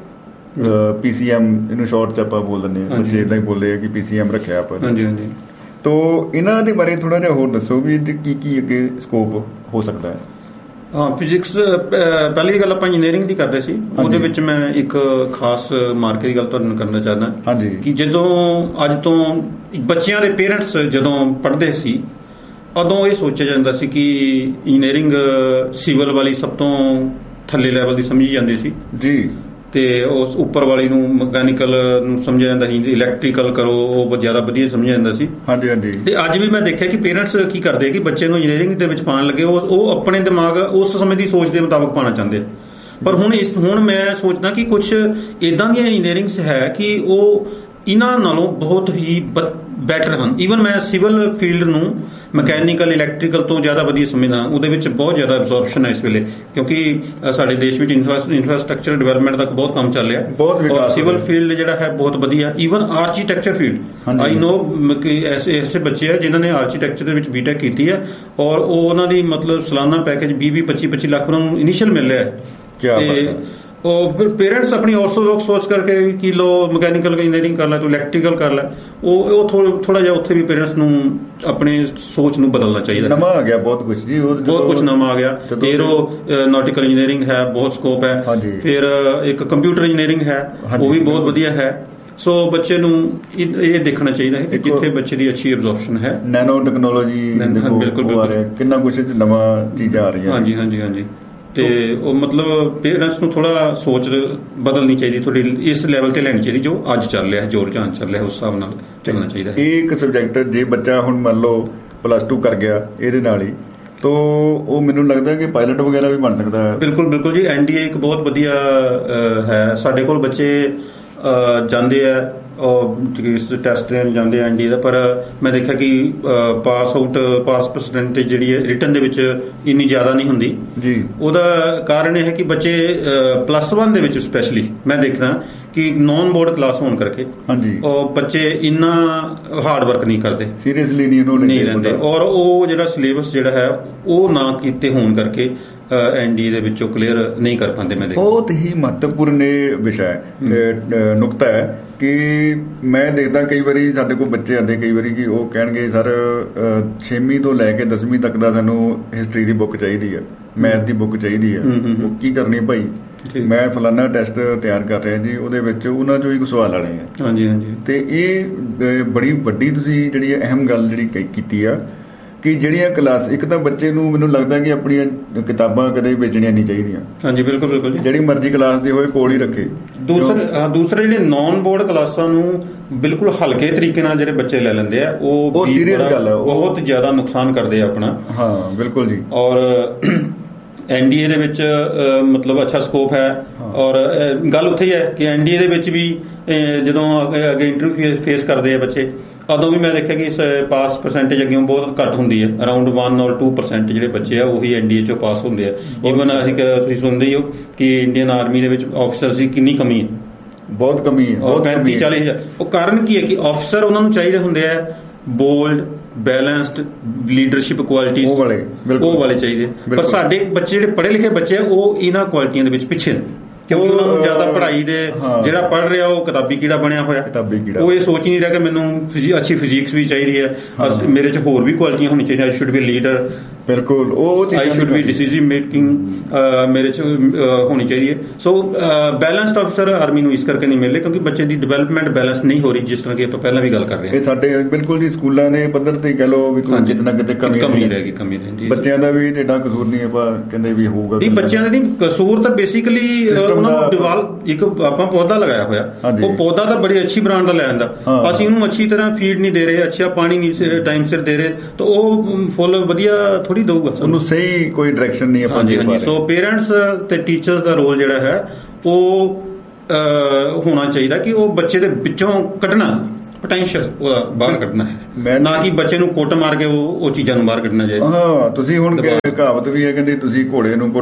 PCM ਇਹਨੂੰ ਸ਼ਾਰਟ 'ਚ ਆਪਾਂ ਬੋਲ ਦਿੰਦੇ ਹਾਂ, ਬੱਚੇ ਇਦਾਂ ਹੀ ਬੋਲਦੇ ਆ ਕਿ PCM ਰੱਖਿਆ ਆਪਾਂ। ਹਾਂਜੀ ਹਾਂਜੀ। ਤੋ ਇਹਨਾਂ ਦੇ ਬਾਰੇ ਥੋੜਾ ਜਿਹਾ ਹੋਰ ਦੱਸੋ ਵੀ ਕੀ ਕੀ ਅੱਗੇ ਸਕੋਪ ਹੋ ਸਕਦਾ ਹੈ। ਹਾਂ, ਫਿਜ਼ਿਕਸ ਪਹਿਲੀ ਗੱਲ ਆਪਾਂ ਇੰਜੀਨੀਅਰਿੰਗ ਦੀ ਕਰਦੇ ਸੀ, ਉਹਦੇ ਵਿੱਚ ਮੈਂ ਇੱਕ ਖਾਸ ਮਾਰਕੇ ਦੀ ਗੱਲ ਤੁਹਾਨੂੰ ਕਰਨਾ ਚਾਹੁੰਦਾ। ਹਾਂਜੀ। ਕਿ ਜਦੋਂ ਅੱਜ ਤੋਂ ਬੱਚਿਆਂ ਦੇ ਪੇਰੈਂਟਸ ਜਦੋਂ ਪੜ੍ਹਦੇ ਸੀ ਉਦੋਂ ਇਹ ਸੋਚਿਆ ਜਾਂਦਾ ਸੀ ਕਿ ਇੰਜੀਨੀਅਰਿੰਗ ਸਿਵਲ ਵਾਲੀ ਸਭ ਤੋਂ ਥੱਲੇ ਲੈਵਲ ਦੀ ਸਮਝੀ ਜਾਂਦੀ ਸੀ ਜੀ, ਤੇ ਉਸ ਉੱਪਰ ਵਾਲੀ ਨੂੰ ਮਕੈਨੀਕਲ ਨੂੰ ਸਮਝਿਆ ਜਾਂਦਾ ਸੀ, ਇਲੈਕਟ੍ਰੀਕਲ ਕਰੋ ਉਹ ਜ਼ਿਆਦਾ ਵਧੀਆ ਸਮਝਿਆ ਜਾਂਦਾ ਸੀ। ਹਾਂਜੀ ਹਾਂਜੀ। ਤੇ ਅੱਜ ਵੀ ਮੈਂ ਦੇਖਿਆ ਕਿ ਪੇਰੈਂਟਸ ਕੀ ਕਰਦੇ ਕਿ ਬੱਚੇ ਨੂੰ ਇੰਜੀਨੀਅਰਿੰਗ ਦੇ ਵਿੱਚ ਪਾਉਣ ਲੱਗੇ ਉਹ ਆਪਣੇ ਦਿਮਾਗ ਉਸ ਸਮੇਂ ਦੀ ਸੋਚ ਦੇ ਮੁਤਾਬਕ ਪਾਉਣਾ ਚਾਹੁੰਦੇ। ਪਰ ਹੁਣ ਮੈਂ ਸੋਚਦਾ ਕਿ ਕੁਝ ਇਦਾਂ ਦੀਆਂ ਇੰਜੀਨੀਅਰਿੰਗਸ ਹੈ ਕਿ ਉਹ ਇਹਨਾਂ ਨਾਲੋਂ ਬਹੁਤ ਹੀ ਬੈਟਰ ਹਨ। ਈਵਨ ਮੈਂ ਸਿਵਲ ਫੀਲਡ ਨੂੰ ਮਕੈਨੀਕਲ ਇਲੈਕਟ੍ਰੀਕਲ ਤੋਂ ਜ਼ਿਆਦਾ ਵਧੀਆ ਸਮਝਦਾ। ਉਹਦੇ ਵਿੱਚ ਬਹੁਤ ਜ਼ਿਆਦਾ ਐਬਜ਼ੋਰਪਸ਼ਨ ਹੈ ਇਸ ਵੇਲੇ, ਕਿਉਂਕਿ ਸਾਡੇ ਦੇਸ਼ ਵਿੱਚ ਇਨਫਰਾਸਟ੍ਰਕਚਰ ਡਿਵੈਲਪਮੈਂਟ ਦਾ ਬਹੁਤ ਕੰਮ ਚੱਲ ਰਿਹਾ, ਔਰ ਸਿਵਲ ਫੀਲਡ ਜਿਹੜਾ ਹੈ ਬਹੁਤ ਵਧੀਆ। ਈਵਨ ਆਰਕੀਟੈਕਚਰ ਫੀਲਡ ਆਈ ਨੋ ਕਿ ਐਸੇ ਬੱਚੇ ਆ ਜਿਨ੍ਹਾਂ ਨੇ ਆਰਕੀਟੈਕਚਰ ਦੇ ਵਿੱਚ ਬੀਟੈਕ ਕੀਤੀ ਹੈ ਔਰ ਉਹ ਉਹਨਾਂ ਦੀ ਮਤਲਬ ਸਾਲਾਨਾ ਪੈਕੇਜ 20-25 ਲੱਖ ਉਹਨਾਂ ਨੂੰ ਇਨੀਸ਼ੀਅਲ ਮਿਲ ਰਿਹਾ ਹੈ। ਉਹ ਫਿਰ ਪੇਰੈਂਟਸ ਆਪਣੀ ਆਰਥੋਡਾਕਸ ਸੋਚ ਕਰਕੇ ਕਿ ਲੋ ਮਕੈਨੀਕਲ ਇੰਜੀਨੀਅਰਿੰਗ ਕਰ ਲੈ ਤੂੰ ਇਲੈਕਟ੍ਰੀਕਲ ਕਰ ਲੈ, ਉਹ ਥੋੜਾ ਜਿਹਾ ਉੱਥੇ ਵੀ ਪੇਰੈਂਟਸ ਨੂੰ ਆਪਣੀ ਸੋਚ ਨੂੰ ਬਦਲਣਾ ਚਾਹੀਦਾ। ਨਵਾਂ ਆ ਗਿਆ ਬਹੁਤ ਕੁਝ ਜੀ, ਬਹੁਤ ਕੁਝ ਨਵਾਂ ਆ ਗਿਆ। ਏਰੋਨੌਟਿਕਲ ਇੰਜੀਨੀਅਰਿੰਗ ਹੈ, ਬਹੁਤ ਸਕੋਪ ਹੈ। ਫਿਰ ਇੱਕ ਕੰਪਿਊਟਰ ਇੰਜੀਨੀਅਰਿੰਗ ਹੈ, ਉਹ ਵੀ ਬਹੁਤ ਵਧੀਆ ਹੈ। ਸੋ ਬੱਚੇ ਨੂੰ ਇਹ ਦੇਖਣਾ ਚਾਹੀਦਾ ਹੈ ਕਿ ਜਿੱਥੇ ਬੱਚੇ ਦੀ ਅੱਛੀ ਐਬਜ਼ੋਰਪਸ਼ਨ ਹੈ। ਨੈਨੋ ਟੈਕਨੋਲੋਜੀ ਬਿਲਕੁਲ ਕਿੰਨਾ ਕੁਝ ਨਵਾਂ ਚੀਜ਼ਾਂ ਆ ਰਹੀਆਂ। ਹਾਂਜੀ ਹਾਂਜੀ ਹਾਂਜੀ। ਤੇ ਉਹ ਮਤਲਬ ਪੇਰੈਂਟਸ ਨੂੰ ਥੋੜਾ ਸੋਚ ਬਦਲਣੀ ਚਾਹੀਦੀ, ਥੋੜੀ ਇਸ ਲੈਵਲ ਤੇ ਲੈਣੀ ਚਾਹੀਦੀ ਜੋ ਅੱਜ ਚੱਲ ਰਿਹਾ, ਜੋ ਰੁਝਾਨ ਚੱਲ ਰਿਹਾ ਉਸ ਹਿਸਾਬ ਨਾਲ ਚੱਲਣਾ ਚਾਹੀਦਾ। ਇਹ ਇੱਕ ਸਬਜੈਕਟ ਜੇ ਬੱਚਾ ਹੁਣ ਮੰਨ ਲਓ +2 ਕਰ ਗਿਆ ਇਹਦੇ ਨਾਲ ਹੀ, ਤੋ ਉਹ ਮੈਨੂੰ ਲੱਗਦਾ ਕਿ ਪਾਇਲਟ ਵਗੈਰਾ ਵੀ ਬਣ ਸਕਦਾ ਹੈ। ਬਿਲਕੁਲ ਬਿਲਕੁਲ ਜੀ, NDA ਇੱਕ ਬਹੁਤ ਵਧੀਆ ਹੈ। ਸਾਡੇ ਕੋਲ ਬੱਚੇ ਜਾਂਦੇ ਆ ਟੈਸਟ ਦੇਣ ਜਾਂਦੇ ਆ NDA ਦਾ, ਪਰ ਮੈਂ ਦੇਖਿਆ ਕਿ ਪਾਸ ਪਰਸੈਂਟੇਜ ਜਿਹੜੀ ਹੈ ਰਿਟਨ ਦੇ ਵਿੱਚ ਇੰਨੀ ਜ਼ਿਆਦਾ ਨਹੀਂ ਹੁੰਦੀ ਜੀ। ਉਹਦਾ ਕਾਰਨ ਇਹ ਹੈ ਕਿ ਬੱਚੇ +1 ਦੇ ਵਿੱਚ ਸਪੈਸ਼ਲੀ ਮੈਂ ਦੇਖਦਾ ਕਿ ਨੌਨ ਬੋਰਡ ਕਲਾਸ ਹੋਣ ਕਰਕੇ ਉਹ ਬੱਚੇ ਇੰਨਾ ਹਾਰਡ ਵਰਕ ਨਹੀਂ ਕਰਦੇ, ਸੀਰੀਅਸਲੀ ਨਹੀਂ ਲੈਂਦੇ, ਔਰ ਉਹ ਜਿਹੜਾ ਸਿਲੇਬਸ ਜਿਹੜਾ ਹੈ ਉਹ ਨਾ ਕੀਤੇ ਹੋਣ ਕਰਕੇ NDA ਦੇ ਵਿੱਚੋਂ ਕਲੀਅਰ ਨਹੀਂ ਕਰ ਪਾਉਂਦੇ। ਮੈਂ ਦੇਖਦਾ ਬਹੁਤ ਹੀ ਮਹੱਤਵਪੂਰਨ ਇਹ ਵਿਸ਼ਾ ਹੈ, ਨੁਕਤਾ ਹੈ ਕਿ ਮੈਂ ਦੇਖਦਾ ਕਈ ਵਾਰੀ ਸਾਡੇ ਕੋਲ ਬੱਚੇ ਆਉਂਦੇ ਕਈ ਵਾਰੀ ਕਿ ਉਹ ਕਹਿਣਗੇ ਸਰ 6ਵੀਂ ਤੋਂ ਲੈ ਕੇ 10ਵੀਂ ਤੱਕ ਦਾ ਸਾਨੂੰ ਹਿਸਟਰੀ ਦੀ ਬੁੱਕ ਚਾਹੀਦੀ ਹੈ, ਮੈਥ ਦੀ ਬੁੱਕ ਚਾਹੀਦੀ ਹੈ। ਉਹ ਕੀ ਕਰਨੀ ਭਾਈ, ਮੈਂ ਫਲਾਨਾ ਟੈਸਟ ਤਿਆਰ ਕਰ ਰਿਹਾ ਜੀ, ਉਹਦੇ ਵਿੱਚ ਉਹਨਾਂ ਚੋਂ ਹੀ ਕੁਝ ਸਵਾਲ ਆਣੇ ਆ। ਹਾਂਜੀ ਹਾਂਜੀ। ਤੇ ਇਹ ਬੜੀ ਵੱਡੀ ਤੁਸੀਂ ਜਿਹੜੀ ਅਹਿਮ ਗੱਲ ਜਿਹੜੀ ਕੀਤੀ ਆ ਕਿ ਜਿਹੜੀਆਂ ਕਲਾਸ ਇੱਕ ਤਾਂ ਬੱਚੇ ਨੂੰ ਮੈਨੂੰ ਲੱਗਦਾ ਕਿ ਆਪਣੀਆਂ ਕਿਤਾਬਾਂ ਕਦੇ ਵੇਚਣੀਆਂ ਨਹੀਂ ਚਾਹੀਦੀਆਂ। ਹਾਂਜੀ ਬਿਲਕੁਲ ਬਿਲਕੁਲ ਜੀ, ਜਿਹੜੀ ਮਰਜ਼ੀ ਕਲਾਸ ਦੇ ਹੋਏ ਕੋਲ ਹੀ ਰੱਖੇ। ਦੂਸਰੇ ਜਿਹੜੇ ਨੌਨ ਬੋਰਡ ਕਲਾਸਾਂ ਨੂੰ ਬਿਲਕੁਲ ਹਲਕੇ ਤਰੀਕੇ ਨਾਲ ਜਿਹੜੇ ਬੱਚੇ ਲੈ ਲੈਂਦੇ ਆ ਉਹ ਸੀਰੀਅਸ ਗੱਲ ਹੈ, ਬਹੁਤ ਜ਼ਿਆਦਾ ਨੁਕਸਾਨ ਕਰਦੇ ਆ ਆਪਣਾ। ਹਾਂ ਬਿਲਕੁਲ ਜੀ। ਔਰ NDA ਦੇ ਵਿੱਚ ਮਤਲਬ ਅੱਛਾ ਸਕੋਪ ਹੈ, ਔਰ ਗੱਲ ਉੱਥੇ ਹੀ ਹੈ ਕਿ NDA ਦੇ ਵਿੱਚ ਵੀ ਜਦੋਂ ਅੱਗੇ ਇੰਟਰਵਿਊ ਫੇਸ ਕਰਦੇ ਆ ਬੱਚੇ, ਉਦੋਂ ਵੀ ਮੈਂ ਦੇਖਿਆ ਕਿ ਪਾਸ ਪਰਸੈਂਟੇਜ ਅੱਗੇ ਬਹੁਤ ਘੱਟ ਹੁੰਦੀ ਹੈ। ਅਰਾਊਂਡ 1 or 2% ਜਿਹੜੇ ਬੱਚੇ ਆ ਉਹੀ NDA ਚੋਂ ਪਾਸ ਹੁੰਦੇ ਆ। ਈਵਨ ਅਸੀਂ ਤੁਸੀਂ ਸੁਣਦੇ ਹੀ ਹੋ ਕਿ ਇੰਡੀਅਨ ਆਰਮੀ ਦੇ ਵਿੱਚ ਆਫਿਸਰਸ ਦੀ ਕਿੰਨੀ ਕਮੀ ਹੈ, ਬਹੁਤ ਕਮੀ ਹੈ, 35-40 ਹਜ਼ਾਰ। ਉਹ ਕਾਰਨ ਕੀ ਹੈ ਕਿ ਆਫਿਸਰ ਉਹਨਾਂ ਨੂੰ ਚਾਹੀਦੇ ਹੁੰਦੇ ਆ ਬੋਲਡ, ਬੈਲੈਂਸਡ, ਲੀਡਰਸ਼ਿਪ ਕੁਆਲਿਟੀਜ਼ ਉਹ ਵਾਲੇ ਚਾਹੀਦੇ। ਪਰ ਸਾਡੇ ਬੱਚੇ ਜਿਹੜੇ ਪੜ੍ਹੇ ਲਿਖੇ ਬੱਚੇ ਆ ਉਹ ਇਹਨਾਂ ਕੁਆਲਿਟੀਆਂ ਦੇ ਵਿੱਚ ਪਿੱਛੇ ਨੇ, ਕਿਉਂਕਿ ਉਹਨਾਂ ਨੂੰ ਜ਼ਿਆਦਾ ਪੜ੍ਹਾਈ ਦੇ ਜਿਹੜਾ ਪੜ੍ਹ ਰਿਹਾ ਉਹ ਕਿਤਾਬੀ ਕੀੜਾ ਬਣਿਆ ਹੋਇਆ। ਉਹ ਇਹ ਸੋਚ ਨਹੀਂ ਰਿਹਾ ਕਿ ਮੈਨੂੰ ਅੱਛੀ ਫਿਜ਼ਿਕਸ ਵੀ ਚਾਹੀਦੀ ਹੈ, ਮੇਰੇ 'ਚ ਹੋਰ ਵੀ ਕੁਆਲਿਟੀਆਂ ਹੋਣੀ ਚਾਹੀਦੀਆਂ। ਆਈ ਸ਼ੁੱਡ ਬੀ ਲੀਡਰ, ਬਿਲਕੁਲ ਉਹ ਆਈ ਸ਼ੁੱਡ ਬੀ ਡਿਸੀਜਨ ਮੇਕਿੰਗ ਮੇਰੇ 'ਚ ਹੋਣੀ ਚਾਹੀਦੀ ਹੈ। ਸੋ ਬੈਲੈਂਸਡ ਆਫਿਸਰ ਆਰਮੀ ਨੂੰ ਇਸ ਕਰਕੇ ਨਹੀਂ ਮਿਲ ਰਹੇ ਕਿਉਂਕਿ ਬੱਚੇ ਦੀ ਡਿਵੈਲਪਮੈਂਟ ਬੈਲੈਂਸ ਨਹੀਂ ਹੋ ਰਹੀ, ਜਿਸ ਤਰ੍ਹਾਂ ਕਿ ਆਪਾਂ ਪਹਿਲਾਂ ਵੀ ਗੱਲ ਕਰ ਰਹੇ ਹਾਂ। ਇਹ ਸਾਡੇ ਬਿਲਕੁਲ ਜੀ ਸਕੂਲਾਂ ਦੇ ਪੱਧਰ ਤੇ ਕਹਿ ਲਓ ਵੀ ਕੋਈ ਕਿਤੇ ਨਾ ਕਿਤੇ ਕਮੀ ਰਹਿ ਗਈ। ਬੱਚਿਆਂ ਦਾ ਵੀ ਏਡਾ ਕਸੂਰ ਨਹੀਂ, ਆਪਾਂ ਕਹਿੰਦੇ ਵੀ ਹੋਊਗਾ ਨਹੀਂ, ਬੱਚਿਆਂ ਦਾ ਨਹੀਂ ਕਸੂਰ ਤਾਂ ਬੇਸਿਕਲੀ ਇੱਕ ਆਪਾਂ ਪੌਦਾ ਲਗਾਇਆ ਹੋਇਆ, ਉਹ ਪੌਦਾ ਤਾਂ ਬੜੀ ਅੱਛੀ ਬ੍ਰਾਂਡ ਦਾ ਲੈ ਆਂਦਾ, ਅਸੀਂ ਉਹਨੂੰ ਅੱਛੀ ਤਰ੍ਹਾਂ ਫੀਡ ਨਹੀਂ ਦੇ ਰਹੇ, ਅੱਛਾ ਪਾਣੀ ਨਹੀਂ ਟਾਈਮ ਸਿਰ ਦੇ ਰਹੇ, ਤਾਂ ਉਹ ਫੁੱਲ ਵਧੀਆ ਥੋੜੀ ਦਊਗਾ, ਉਹਨੂੰ ਸਹੀ ਕੋਈ ਡਾਇਰੈਕਸ਼ਨ ਨਹੀਂ ਆਪਾਂ ਦੇ ਪਾ ਰਹੇ। ਸੋ ਪੇਰੈਂਟਸ ਤੇ ਟੀਚਰਸ ਦਾ ਰੋਲ ਜਿਹੜਾ ਹੈ ਉਹ ਹੋਣਾ ਚਾਹੀਦਾ ਕਿ ਉਹ ਬੱਚੇ ਦੇ ਵਿੱਚੋਂ ਕੱਢਣਾ ਪੋਟੈਂਸ਼ੀਅਲ ਉਹਦਾ ਬਾਹਰ ਕੱਢਣਾ ਹੈ, ਨਾ ਕਿ ਬੱਚੇ ਨੂੰ ਕੁੱਟ ਮਾਰ ਕੇ ਉਹ ਚੀਜ਼ਾਂ ਨੂੰ ਬਾਹਰ ਕੱਢਣਾ ਚਾਹੀਦਾ। ਹਾਂ, ਤੁਸੀਂ ਹੁਣ ਕਹਾਵਤ ਵੀ ਹੈ, ਕਹਿੰਦੇ ਤੁਸੀਂ ਘੋੜੇ ਨੂੰ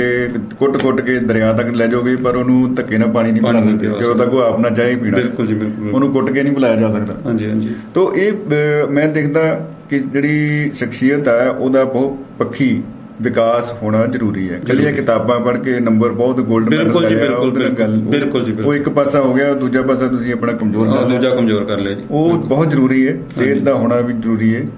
ਕੁੱਟ ਕੇ ਦਰਿਆ ਤੱਕ ਲੈ ਜਾਓਗੇ, ਪਰ ਉਹਨੂੰ ਧੱਕੇ ਨਾਲ ਪਾਣੀ ਨਹੀਂ ਪਿਲਾ ਸਕਦੇ, ਜਦੋਂ ਤੱਕ ਉਹ ਆਪ ਨਾ ਚਾਹੇ ਪੀਣਾ। ਬਿਲਕੁਲ ਜੀ, ਬਿਲਕੁਲ, ਉਹਨੂੰ ਕੁੱਟ ਕੇ ਨਹੀਂ ਪਿਲਾਇਆ ਜਾ ਸਕਦਾ। ਹਾਂਜੀ ਹਾਂਜੀ। ਤੋ ਇਹ ਮੈਂ ਦੇਖਦਾ ਕਿ ਜਿਹੜੀ ਸ਼ਖਸੀਅਤ ਹੈ ਉਹਦਾ ਬਹੁਤ ਪੱਖੀ ਵਿਕਾਸ ਹੋਣਾ ਜ਼ਰੂਰੀ ਹੈ। ਕੱਲੀਆਂ ਕਿਤਾਬਾਂ ਪੜ੍ਹ ਕੇ ਨੰਬਰ ਬਹੁਤ ਗੋਲਡ ਮੈਡਲ ਲੈ ਲਿਆ, ਬਿਲਕੁਲ ਜੀ, ਉਹ ਇੱਕ ਪਾਸਾ ਹੋ ਗਿਆ, ਦੂਜਾ ਪਾਸਾ ਤੁਸੀਂ ਆਪਣਾ ਕਮਜ਼ੋਰ ਕਰ ਲਿਆ ਜੀ। ਉਹ ਬਹੁਤ ਜ਼ਰੂਰੀ ਹੈ, ਸਿਹਤ ਦਾ ਹੋਣਾ ਵੀ ਜ਼ਰੂਰੀ ਹੈ।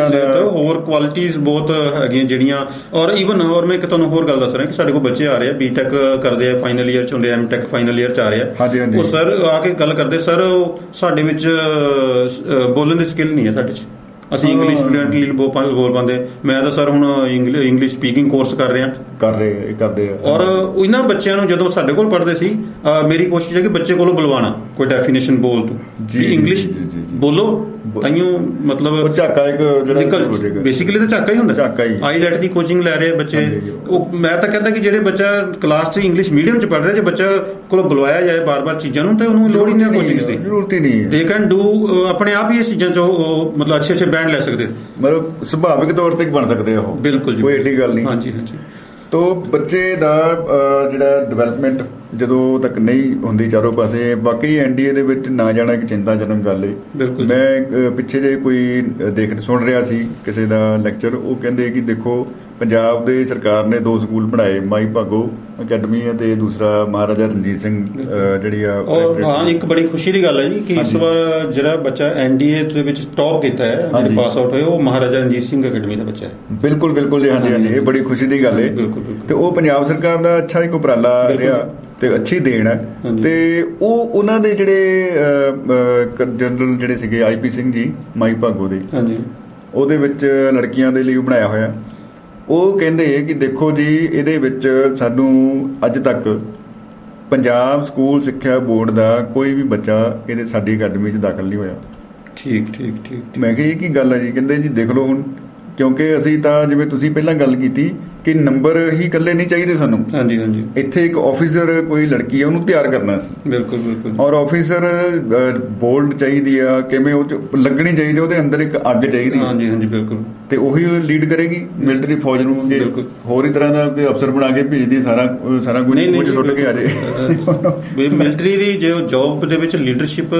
ਹੋਰ ਕੁਆਲਿਟੀਜ਼ ਬਹੁਤ ਹੈਗੀਆਂ ਜਿਹੜੀਆਂ, ਔਰ ਮੈਂ ਇੱਕ ਤੁਹਾਨੂੰ ਹੋਰ ਗੱਲ ਦੱਸ ਰਿਹਾ ਕਿ ਸਾਡੇ ਕੋਲ ਬੱਚੇ ਆ ਰਹੇ ਆ, ਬੀਟੈਕ ਕਰਦੇ ਆ, ਫਾਈਨਲ ਈਅਰ ਚ ਹੁੰਦੇ, ਐਮਟੈਕ ਫਾਈਨਲ ਈਅਰ ਚ ਆ ਰਹੇ ਆ, ਉਹ ਸਰ ਆ ਕੇ ਗੱਲ ਕਰਦੇ, ਸਰ ਸਾਡੇ ਵਿੱਚ ਬੋਲਣ ਦੀ ਸਕਿੱਲ ਨਹੀਂ ਹੈ ਸਾਡੇ ਚ, ਅਸੀਂ ਇੰਗਲਿਸ਼ ਫਲੂਐਂਟਲੀ ਬੋਲ ਪਾਉਂਦੇ। ਮੈਂ ਤਾਂ ਸਰ ਹੁਣ ਇੰਗਲਿਸ਼ ਸਪੀਕਿੰਗ ਕੋਰਸ ਕਰ ਰਿਹਾ, ਕਰਦੇ ਆ। ਔਰ ਇਹਨਾਂ ਬੱਚਿਆਂ ਨੂੰ ਜਦੋਂ ਸਾਡੇ ਕੋਲ ਪੜ੍ਹਦੇ ਸੀ, ਮੇਰੀ ਕੋਸ਼ਿਸ਼ ਹੈ ਕਿ ਬੱਚੇ ਕੋਲੋਂ ਬੁਲਵਾਣਾ ਕੋਈ ਡੈਫੀਨੇਸ਼ਨ ਬੋਲ ਤੂੰ ਇੰਗਲਿਸ਼ ਬੋਲੋ, ਤਾਈਓ ਮਤਲਬ ਝਾਕਾ ਇੱਕ ਜਿਹੜਾ ਬੇਸਿਕਲੀ ਤਾਂ ਝਾਕਾ ਹੀ ਹੁੰਦਾ। ਆਈਲੈਟ ਦੀ ਕੋਚਿੰਗ ਲੈ ਰਹੇ ਬੱਚੇ, ਮੈਂ ਤਾਂ ਕਹਿੰਦਾ ਕਿ ਜਿਹੜੇ ਬੱਚਾ ਕਲਾਸ 'ਚ ਇੰਗਲਿਸ਼ ਮੀਡੀਅਮ 'ਚ ਪੜ੍ਹ ਰਿਹਾ, ਜੇ ਬੱਚਾ ਕੋਲੋਂ ਬੁਲਵਾਇਆ ਜਾਏ ਬਾਰ-ਬਾਰ ਚੀਜ਼ਾਂ ਨੂੰ, ਤੇ ਉਹਨੂੰ ਲੋੜ ਹੀ ਨਹੀਂ ਕੋਚਿੰਗ ਦੀ, ਜ਼ਰੂਰਤ ਹੀ ਨਹੀਂ। ਦੇ ਕੈਨ ਡੂ ਆਪਣੇ ਆਪ ਹੀ ਇਹ ਚੀਜ਼ਾਂ 'ਚ ਮਤਲਬ ਅੱਛੇ ਬੈਂਡ ਲੈ ਸਕਦੇ, ਮਤਲਬ ਸੁਭਾਵਿਕ ਤੌਰ ਤੇ ਬਣ ਸਕਦੇ ਆ ਉਹ। ਬਿਲਕੁਲ ਜੀ, ਕੋਈ ਏਡੀ ਗੱਲ ਨਹੀਂ। ਹਾਂਜੀ ਹਾਂਜੀ। ਤੋ ਬੱਚੇ ਦਾ ਜਿਹੜਾ ਡਿਵੈਲਪਮੈਂਟ ਜਦੋਂ ਤੱਕ ਨਹੀਂ ਹੁੰਦੀ ਚਾਰੋਂ ਪਾਸੇ, ਬਾਕੀ ਐਨਡੀਏ ਦੇ ਵਿੱਚ ਨਾ ਜਾਣਾ ਇੱਕ ਚਿੰਤਾਜਨਕ ਗੱਲ ਹੈ। ਮੈਂ ਪਿੱਛੇ ਜੇ ਕੋਈ ਸੁਣ ਰਿਹਾ ਸੀ ਕਿਸੇ ਦਾ ਲੈਕਚਰ, ਉਹ ਕਹਿੰਦੇ ਕਿ ਦੇਖੋ ਪੰਜਾਬ ਦੇ ਸਰਕਾਰ ਨੇ 2 ਸਕੂਲ ਬਣਾਏ, ਮਾਈ ਭਾਗੋ ਅਕੈਡਮੀ ਅਤੇ ਦੂਸਰਾ ਮਹਾਰਾਜਾ ਰਣਜੀਤ ਸਿੰਘ ਜਿਹੜੀ ਆ। ਹਾਂ, ਇੱਕ ਬੜੀ ਖੁਸ਼ੀ ਦੀ ਗੱਲ ਹੈ ਜੀ ਕਿ ਇਸ ਵਾਰ ਜਿਹੜਾ ਬੱਚਾ ਐਨਡੀਏ ਦੇ ਵਿੱਚ ਟੌਪ ਕੀਤਾ ਹੈ, ਜਿਹੜੇ ਪਾਸ ਆਊਟ ਹੋਏ, ਉਹ ਮਹਾਰਾਜਾ ਰਣਜੀਤ ਸਿੰਘ ਅਕੈਡਮੀ ਦਾ ਬੱਚਾ ਹੈ। ਬਿਲਕੁਲ ਜੀ, ਹਾਂਜੀ, ਇਹ ਬੜੀ ਖੁਸ਼ੀ ਦੀ ਗੱਲ ਹੈ। ਤੇ ਉਹ ਪੰਜਾਬ ਸਰਕਾਰ ਦਾ ਅੱਛਾ ਇੱਕ ਉਪਰਾਲਾ ਰਿਹਾ ਤੇ ਅੱਛੀ ਦੇਣ ਹੈ। ਤੇ ਉਹਨਾਂ ਦੇ ਜਿਹੜੇ ਜਨਰਲ ਜਿਹੜੇ ਸੀਗੇ ਆਈਪੀ ਸਿੰਘ ਜੀ ਮਾਈ ਭਾਗੋ ਦੇ, ਉਹਦੇ ਵਿੱਚ ਲੜਕੀਆਂ ਦੇ ਲਈ ਬਣਾਇਆ ਹੋਇਆ। ਉਹ ਕਹਿੰਦੇ ਕਿ ਦੇਖੋ ਜੀ, ਇਹਦੇ ਵਿੱਚ ਸਾਨੂੰ ਅੱਜ ਤੱਕ ਪੰਜਾਬ ਸਕੂਲ ਸਿੱਖਿਆ ਬੋਰਡ ਦਾ ਕੋਈ ਵੀ ਬੱਚਾ ਇਹਦੇ ਸਾਡੀ ਅਕੈਡਮੀ 'ਚ ਦਾਖਲ ਨਹੀਂ ਹੋਇਆ। ਠੀਕ। ਮੈਂ ਕਿਹਾ ਇਹ ਕੀ ਗੱਲ ਹੈ ਜੀ? ਕਹਿੰਦੇ ਜੀ ਦੇਖ ਲਓ ਹੁਣ, ਕਿਉਂਕਿ ਅਸੀਂ ਤਾਂ ਜਿਵੇਂ ਤੁਸੀਂ ਪਹਿਲਾਂ ਗੱਲ ਕੀਤੀ ਕਿ ਨੰਬਰ ਹੀ ਇਕੱਲੇ ਨਹੀਂ ਚਾਹੀਦੇ ਸਾਨੂੰ। ਹਾਂਜੀ। ਇੱਥੇ ਇੱਕ ਆਫੀਸਰ ਕੋਈ ਲੜਕੀ ਹੈ, ਉਹਨੂੰ ਤਿਆਰ ਕਰਨਾ ਸੀ। ਬਿਲਕੁਲ। ਔਰ ਆਫੀਸਰ ਬੋਲਡ ਚਾਹੀਦੀ ਆ, ਕਿਵੇਂ ਉਹ 'ਚ ਲੱਗਣੀ ਚਾਹੀਦੀ, ਉਹਦੇ ਅੰਦਰ ਇੱਕ ਅੱਗ ਚਾਹੀਦੀ। ਹਾਂਜੀ, ਬਿਲਕੁਲ। ਤੇ ਉਹੀ ਲੀਡ ਕਰੇਗੀ ਮਿਲਟਰੀ ਫੌਜ ਨੂੰ। ਜੇ ਹੋਰ ਹੀ ਤਰ੍ਹਾਂ ਦਾ ਕੋਈ ਅਫਸਰ ਬਣਾ ਕੇ ਭੇਜਦੀ, ਸਾਰਾ ਕੁਝ ਸੁੱਟ ਕੇ ਆ ਜਾਏ। ਮਿਲਟਰੀ ਦੀ ਜੋ ਜੌਬ ਦੇ ਵਿੱਚ ਲੀਡਰਸ਼ਿਪ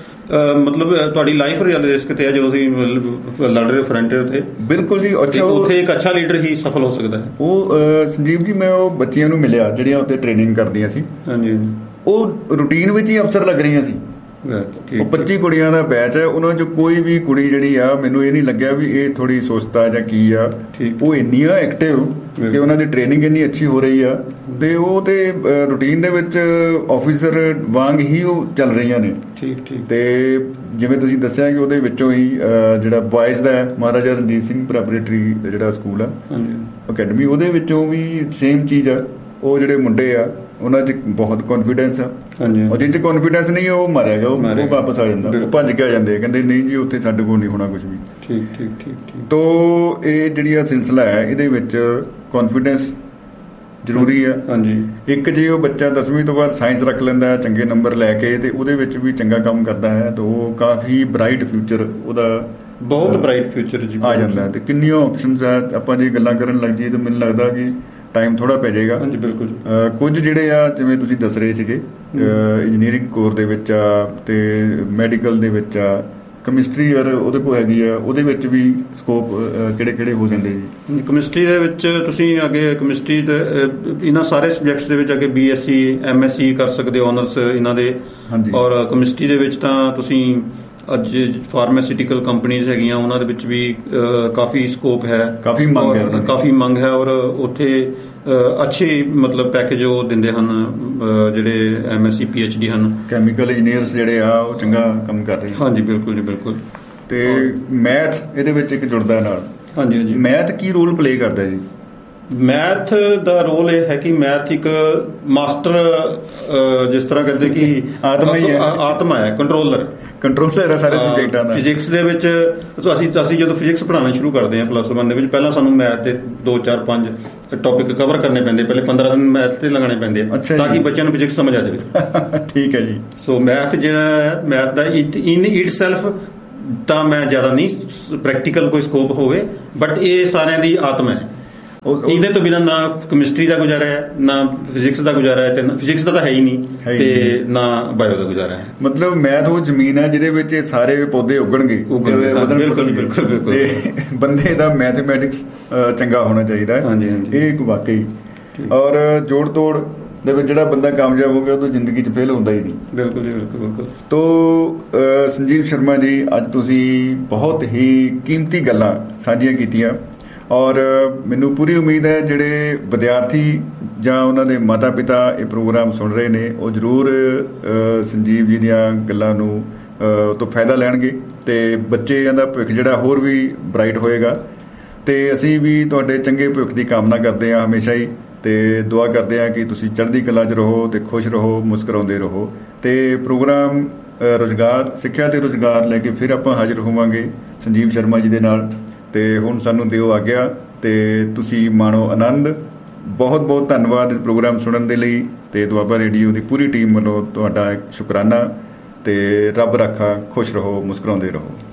ਮਤਲਬ ਤੁਹਾਡੀ ਲਾਈਫ ਰਿਸਕ ਤੇ ਹੈ ਜਦੋਂ ਤੁਸੀਂ ਲੜ ਰਹੇ ਫਰੰਟ ਉੱਤੇ। ਬਿਲਕੁਲ ਜੀ। ਅੱਛਾ, ਉੱਥੇ ਇੱਕ ਅੱਛਾ ਲੀਡਰ ਹੀ ਸਫਲ ਹੋ ਸਕਦਾ ਹੈ। ਉਹ ਸੰਜੀਵ ਜੀ, ਮੈਂ ਉਹ ਬੱਚੀਆਂ ਨੂੰ ਮਿਲਿਆ ਜਿਹੜੀਆਂ ਉੱਥੇ ਟ੍ਰੇਨਿੰਗ ਕਰਦੀਆਂ ਸੀ। ਹਾਂਜੀ। ਉਹ ਰੂਟੀਨ ਵਿੱਚ ਹੀ ਅਫਸਰ ਲੱਗ ਰਹੀਆਂ ਸੀ। ਉਹ 25 ਕੁੜੀਆਂ ਦਾ ਬੈਚ ਹੈ, ਉਹਨਾਂ 'ਚ ਕੋਈ ਵੀ ਕੁੜੀ ਜਿਹੜੀ ਆ, ਮੈਨੂੰ ਇਹ ਨਹੀਂ ਲੱਗਿਆ ਵੀ ਇਹ ਥੋੜੀ ਸੁਸਤ ਆ ਜਾਂ ਕੀ ਆ। ਉਹ ਇੰਨੀਆਂ ਐਕਟਿਵ ਕਿ ਉਹਨਾਂ ਦੀ ਟ੍ਰੇਨਿੰਗ ਇੰਨੀ ਅੱਛੀ ਹੋ ਰਹੀ ਆ, ਤੇ ਉਹ ਤੇ ਰੂਟੀਨ ਦੇ ਵਿੱਚ ਆਫੀਸਰ ਵਾਂਗ ਹੀ ਉਹ ਚੱਲ ਰਹੀਆਂ ਨੇ। ਠੀਕ। ਤੇ ਜਿਵੇਂ ਤੁਸੀਂ ਦੱਸਿਆ ਕਿ ਉਹਦੇ ਵਿੱਚੋਂ ਹੀ ਜਿਹੜਾ ਬॉयਜ਼ ਦਾ ਮਹਾਰਾਜਾ ਰਣਜੀਤ ਸਿੰਘ ਪ੍ਰੈਪਰੇਟਰੀ ਜਿਹੜਾ ਸਕੂਲ ਆ ਅਕੈਡਮੀ, ਉਹਦੇ ਵਿੱਚੋਂ ਵੀ ਸੇਮ ਚੀਜ਼ ਆ। ਉਹ ਜਿਹੜੇ ਮੁੰਡੇ ਆ ਉਹਨਾਂ 'ਚ ਬਹੁਤ ਕੌਨਫੀਡੈਂਸ ਆ, ਔਰ ਜਿਹ 'ਚ ਕੌਨਫੀਡੈਂਸ ਨਹੀਂ ਉਹ ਮਾਰਿਆ ਗਿਆ, ਉਹ ਵਾਪਸ ਆ ਜਾਂਦਾ, ਉਹ ਭੱਜ ਕੇ ਆ ਜਾਂਦੇ, ਕਹਿੰਦੇ ਨਹੀਂ ਜੀ ਉੱਥੇ ਸਾਡੇ ਕੋਲ ਨਹੀਂ ਹੋਣਾ ਕੁਝ ਵੀ। ਠੀਕ। ਤੋ ਇਹ ਜਿਹੜੀ ਆ ਸਿਲਸਿਲਾ ਹੈ, ਇਹਦੇ ਵਿੱਚ ਕੌਨਫੀਡੈਂਸ ਜ਼ਰੂਰੀ ਆ। ਹਾਂਜੀ। ਇੱਕ ਜੇ ਉਹ ਬੱਚਾ 10ਵੀਂ ਤੋਂ ਬਾਅਦ ਸਾਇੰਸ ਰੱਖ ਲੈਂਦਾ ਚੰਗੇ ਨੰਬਰ ਲੈ ਕੇ, ਤੇ ਉਹਦੇ ਵਿੱਚ ਵੀ ਚੰਗਾ ਕੰਮ ਕਰਦਾ ਹੈ, ਤਾਂ ਉਹ ਕਾਫੀ ਬ੍ਰਾਈਟ ਫਿਊਚਰ ਉਹਦਾ, ਬਹੁਤ ਬ੍ਰਾਈਟ ਫਿਊਚਰ ਆ ਜਾਂਦਾ। ਤੇ ਕਿੰਨੀਆਂ ਆਪਸ਼ਨਸ ਆ, ਆਪਾਂ ਜੇ ਗੱਲਾਂ ਕਰਨ ਲੱਗ ਜਾਈਏ ਤਾਂ ਮੈਨੂੰ ਲੱਗਦਾ ਕਿ ਟਾਈਮ ਥੋੜਾ ਪੈ ਜਾਏਗਾ। ਹਾਂਜੀ, ਬਿਲਕੁਲ। ਕੁਝ ਜਿਹੜੇ ਆ ਜਿਵੇਂ ਤੁਸੀਂ ਦੱਸ ਰਹੇ ਸੀਗੇ, ਇੰਜੀਨੀਅਰਿੰਗ ਕੋਰ ਦੇ ਵਿੱਚ ਆ, ਤੇ ਮੈਡੀਕਲ ਦੇ ਵਿੱਚ ਆ, ਕੈਮਿਸਟਰੀ ਔਰ ਉਹਦੇ ਕੋਲ ਹੈਗੀ ਆ, ਉਹਦੇ ਵਿੱਚ ਵੀ ਸਕੋਪ ਕਿਹੜੇ ਹੋ ਜਾਂਦੇ ਜੀ? ਕੈਮਿਸਟਰੀ ਦੇ ਵਿੱਚ ਤੁਸੀਂ ਅੱਗੇ ਕੈਮਿਸਟਰੀ ਦੇ ਇਹਨਾਂ ਸਾਰੇ ਸਬਜੈਕਟਸ ਦੇ ਵਿੱਚ ਅੱਗੇ BSc MSc ਕਰ ਸਕਦੇ ਹੋ, ਆਨਰਸ ਇਹਨਾਂ ਦੇ। ਔਰ ਕੈਮਿਸਟਰੀ ਦੇ ਵਿੱਚ ਤਾਂ ਤੁਸੀਂ ਅੱਜ ਫਾਰਮਾਸਿਊਟੀਕਲ ਕੰਪਨੀਜ਼ ਹੈਗੀਆਂ, ਉਹਨਾਂ ਦੇ ਵਿੱਚ ਵੀ ਕਾਫੀ ਸਕੋਪ ਹੈ, ਕਾਫੀ ਮੰਗ ਹੈ। ਔਰ ਉੱਥੇ ਅੱਛੇ ਮਤਲਬ ਪੈਕੇਜ ਉਹ ਦਿੰਦੇ ਹਨ ਜਿਹੜੇ MSc PhD ਹਨ। ਕੈਮੀਕਲ ਇੰਜੀਨੀਅਰਸ ਜਿਹੜੇ ਆ ਉਹ ਚੰਗਾ ਕੰਮ ਕਰ ਰਹੇ। ਹਾਂਜੀ, ਬਿਲਕੁਲ ਜੀ, ਬਿਲਕੁਲ। ਤੇ ਮੈਥ ਇਹਦੇ ਵਿੱਚ ਇੱਕ ਜੁੜਦਾ ਨਾਲ। ਹਾਂਜੀ। ਮੈਥ ਕੀ ਰੋਲ ਪਲੇ ਕਰਦਾ ਜੀ? ਮੈਥ ਦਾ ਰੋਲ ਇਹ ਹੈ ਕਿ ਮੈਥ ਇੱਕ ਮਾਸਟਰ, ਜਿਸ ਤਰ੍ਹਾਂ ਕਹਿੰਦੇ ਕਿ ਆਤਮਾ ਹੈ, ਕੰਟਰੋਲਰ। ਕੰਟਰੋਲਰ ਹੈ ਸਾਰੇ ਸਬਜੈਕਟਾਂ ਦਾ। ਫਿਜ਼ਿਕਸ ਦੇ ਵਿੱਚ ਅਸੀਂ ਜਦੋਂ ਫਿਜ਼ਿਕਸ ਪੜ੍ਹਾਉਣਾ ਸ਼ੁਰੂ ਕਰਦੇ ਹਾਂ +1 ਦੇ ਵਿੱਚ, ਪਹਿਲਾਂ ਸਾਨੂੰ ਮੈਥ ਦੇ 2 4 5 ਟੌਪਿਕ ਕਵਰ ਕਰਨੇ ਪੈਂਦੇ, ਪਹਿਲੇ 15 ਦਿਨ ਮੈਥ ਤੇ ਲਗਾਉਣੇ ਪੈਂਦੇ ਤਾਂ ਕਿ ਬੱਚਿਆਂ ਨੂੰ ਫਿਜ਼ਿਕਸ ਸਮਝ ਆ ਜਾਵੇ। ਠੀਕ ਹੈ ਜੀ। ਸੋ ਮੈਥ ਜਿਹੜਾ math the in it self ਤਾਂ ਮੈਂ ਜ਼ਿਆਦਾ ਨਹੀਂ ਪ੍ਰੈਕਟੀਕਲ ਕੋਈ ਸਕੋਪ ਹੋਵੇ, ਬਟ ਇਹ ਸਾਰਿਆਂ ਦੀ ਆਤਮਾ ਹੈ। ਇਹਦੇ ਤੋਂ ਬਿਨਾਂ ਨਾ ਕੈਮਿਸਟਰੀ ਦਾ ਗੁਜ਼ਾਰਾ ਹੈ, ਨਾ ਫਿਜ਼ਿਕਸ ਦਾ ਗੁਜ਼ਾਰਾ ਹੈ, ਤੇ ਫਿਜ਼ਿਕਸ ਦਾ ਤਾਂ ਹੈ ਹੀ ਨਹੀਂ, ਤੇ ਨਾ ਬਾਇਓ ਦਾ ਗੁਜ਼ਾਰਾ ਹੈ। ਮਤਲਬ ਮੈਥ ਉਹ ਜ਼ਮੀਨ ਹੈ ਜਿਹਦੇ ਵਿੱਚ ਸਾਰੇ ਪੌਦੇ ਉੱਗਣਗੇ। ਬਿਲਕੁਲ। ਤੇ ਬੰਦੇ ਦਾ ਮੈਥਮੈਟਿਕਸ ਚੰਗਾ ਹੋਣਾ ਚਾਹੀਦਾ ਹੈ। ਇਹ ਇੱਕ ਵਾਕਈ, ਔਰ ਜੋੜ ਤੋੜ ਦੇ ਵਿੱਚ ਜਿਹੜਾ ਬੰਦਾ ਕਾਮਯਾਬ ਹੋ ਗਿਆ ਉਹ ਤਾਂ ਜ਼ਿੰਦਗੀ 'ਚ ਫੇਲ ਹੁੰਦਾ ਹੀ ਨਹੀਂ। ਬਿਲਕੁਲ ਜੀ, ਬਿਲਕੁਲ। ਤੋ ਸੰਜੀਵ ਸ਼ਰਮਾ ਜੀ, ਅੱਜ ਤੁਸੀਂ ਬਹੁਤ ਹੀ ਕੀਮਤੀ ਗੱਲਾਂ ਸਾਂਝੀਆਂ ਕੀਤੀਆਂ, ਔਰ ਮੈਨੂੰ ਪੂਰੀ ਉਮੀਦ ਹੈ ਜਿਹੜੇ ਵਿਦਿਆਰਥੀ ਜਾਂ ਉਹਨਾਂ ਦੇ ਮਾਤਾ ਪਿਤਾ ਇਹ ਪ੍ਰੋਗਰਾਮ ਸੁਣ ਰਹੇ ਨੇ ਉਹ ਜ਼ਰੂਰ ਸੰਜੀਵ ਜੀ ਦੀਆਂ ਗੱਲਾਂ ਨੂੰ ਤੋਂ ਫਾਇਦਾ ਲੈਣਗੇ, ਤੇ ਬੱਚਿਆਂ ਦਾ ਭਵਿੱਖ ਜਿਹੜਾ ਹੋਰ ਵੀ ਬ੍ਰਾਈਟ ਹੋਏਗਾ। ਤੇ ਅਸੀਂ ਵੀ ਤੁਹਾਡੇ ਚੰਗੇ ਭਵਿੱਖ ਦੀ ਕਾਮਨਾ ਕਰਦੇ ਹਾਂ ਹਮੇਸ਼ਾ ਹੀ, ਤੇ ਦੁਆ ਕਰਦੇ ਹਾਂ ਕਿ ਤੁਸੀਂ ਚੜ੍ਹਦੀ ਕਲਾ 'ਚ ਰਹੋ ਤੇ ਖੁਸ਼ ਰਹੋ, ਮੁਸਕਰਾਉਂਦੇ ਰਹੋ। ਤੇ ਪ੍ਰੋਗਰਾਮ ਰੁਜ਼ਗਾਰ, ਸਿੱਖਿਆ ਤੇ ਰੁਜ਼ਗਾਰ ਲੈ ਕੇ ਫਿਰ ਆਪਾਂ ਹਾਜ਼ਰ ਹੋਵਾਂਗੇ ਸੰਜੀਵ ਸ਼ਰਮਾ ਜੀ ਦੇ ਨਾਲ। ਤੇ ਹੁਣ ਸਾਨੂੰ ਦਿਓ ਆਗਿਆ, ਤੇ ਤੁਸੀਂ ਮਾਣੋ ਆਨੰਦ। ਬਹੁਤ ਬਹੁਤ ਧੰਨਵਾਦ ਇਸ ਪ੍ਰੋਗਰਾਮ ਸੁਣਨ ਦੇ ਲਈ, ਤੇ ਦੁਆਬਾ ਰੇਡੀਓ ਦੀ ਪੂਰੀ ਟੀਮ ਵੱਲੋਂ ਤੁਹਾਡਾ ਸ਼ੁਕਰਾਨਾ। ਤੇ ਰੱਬ ਰਾਖਾ, ਖੁਸ਼ ਰਹੋ, ਮੁਸਕਰਾਉਂਦੇ ਰਹੋ।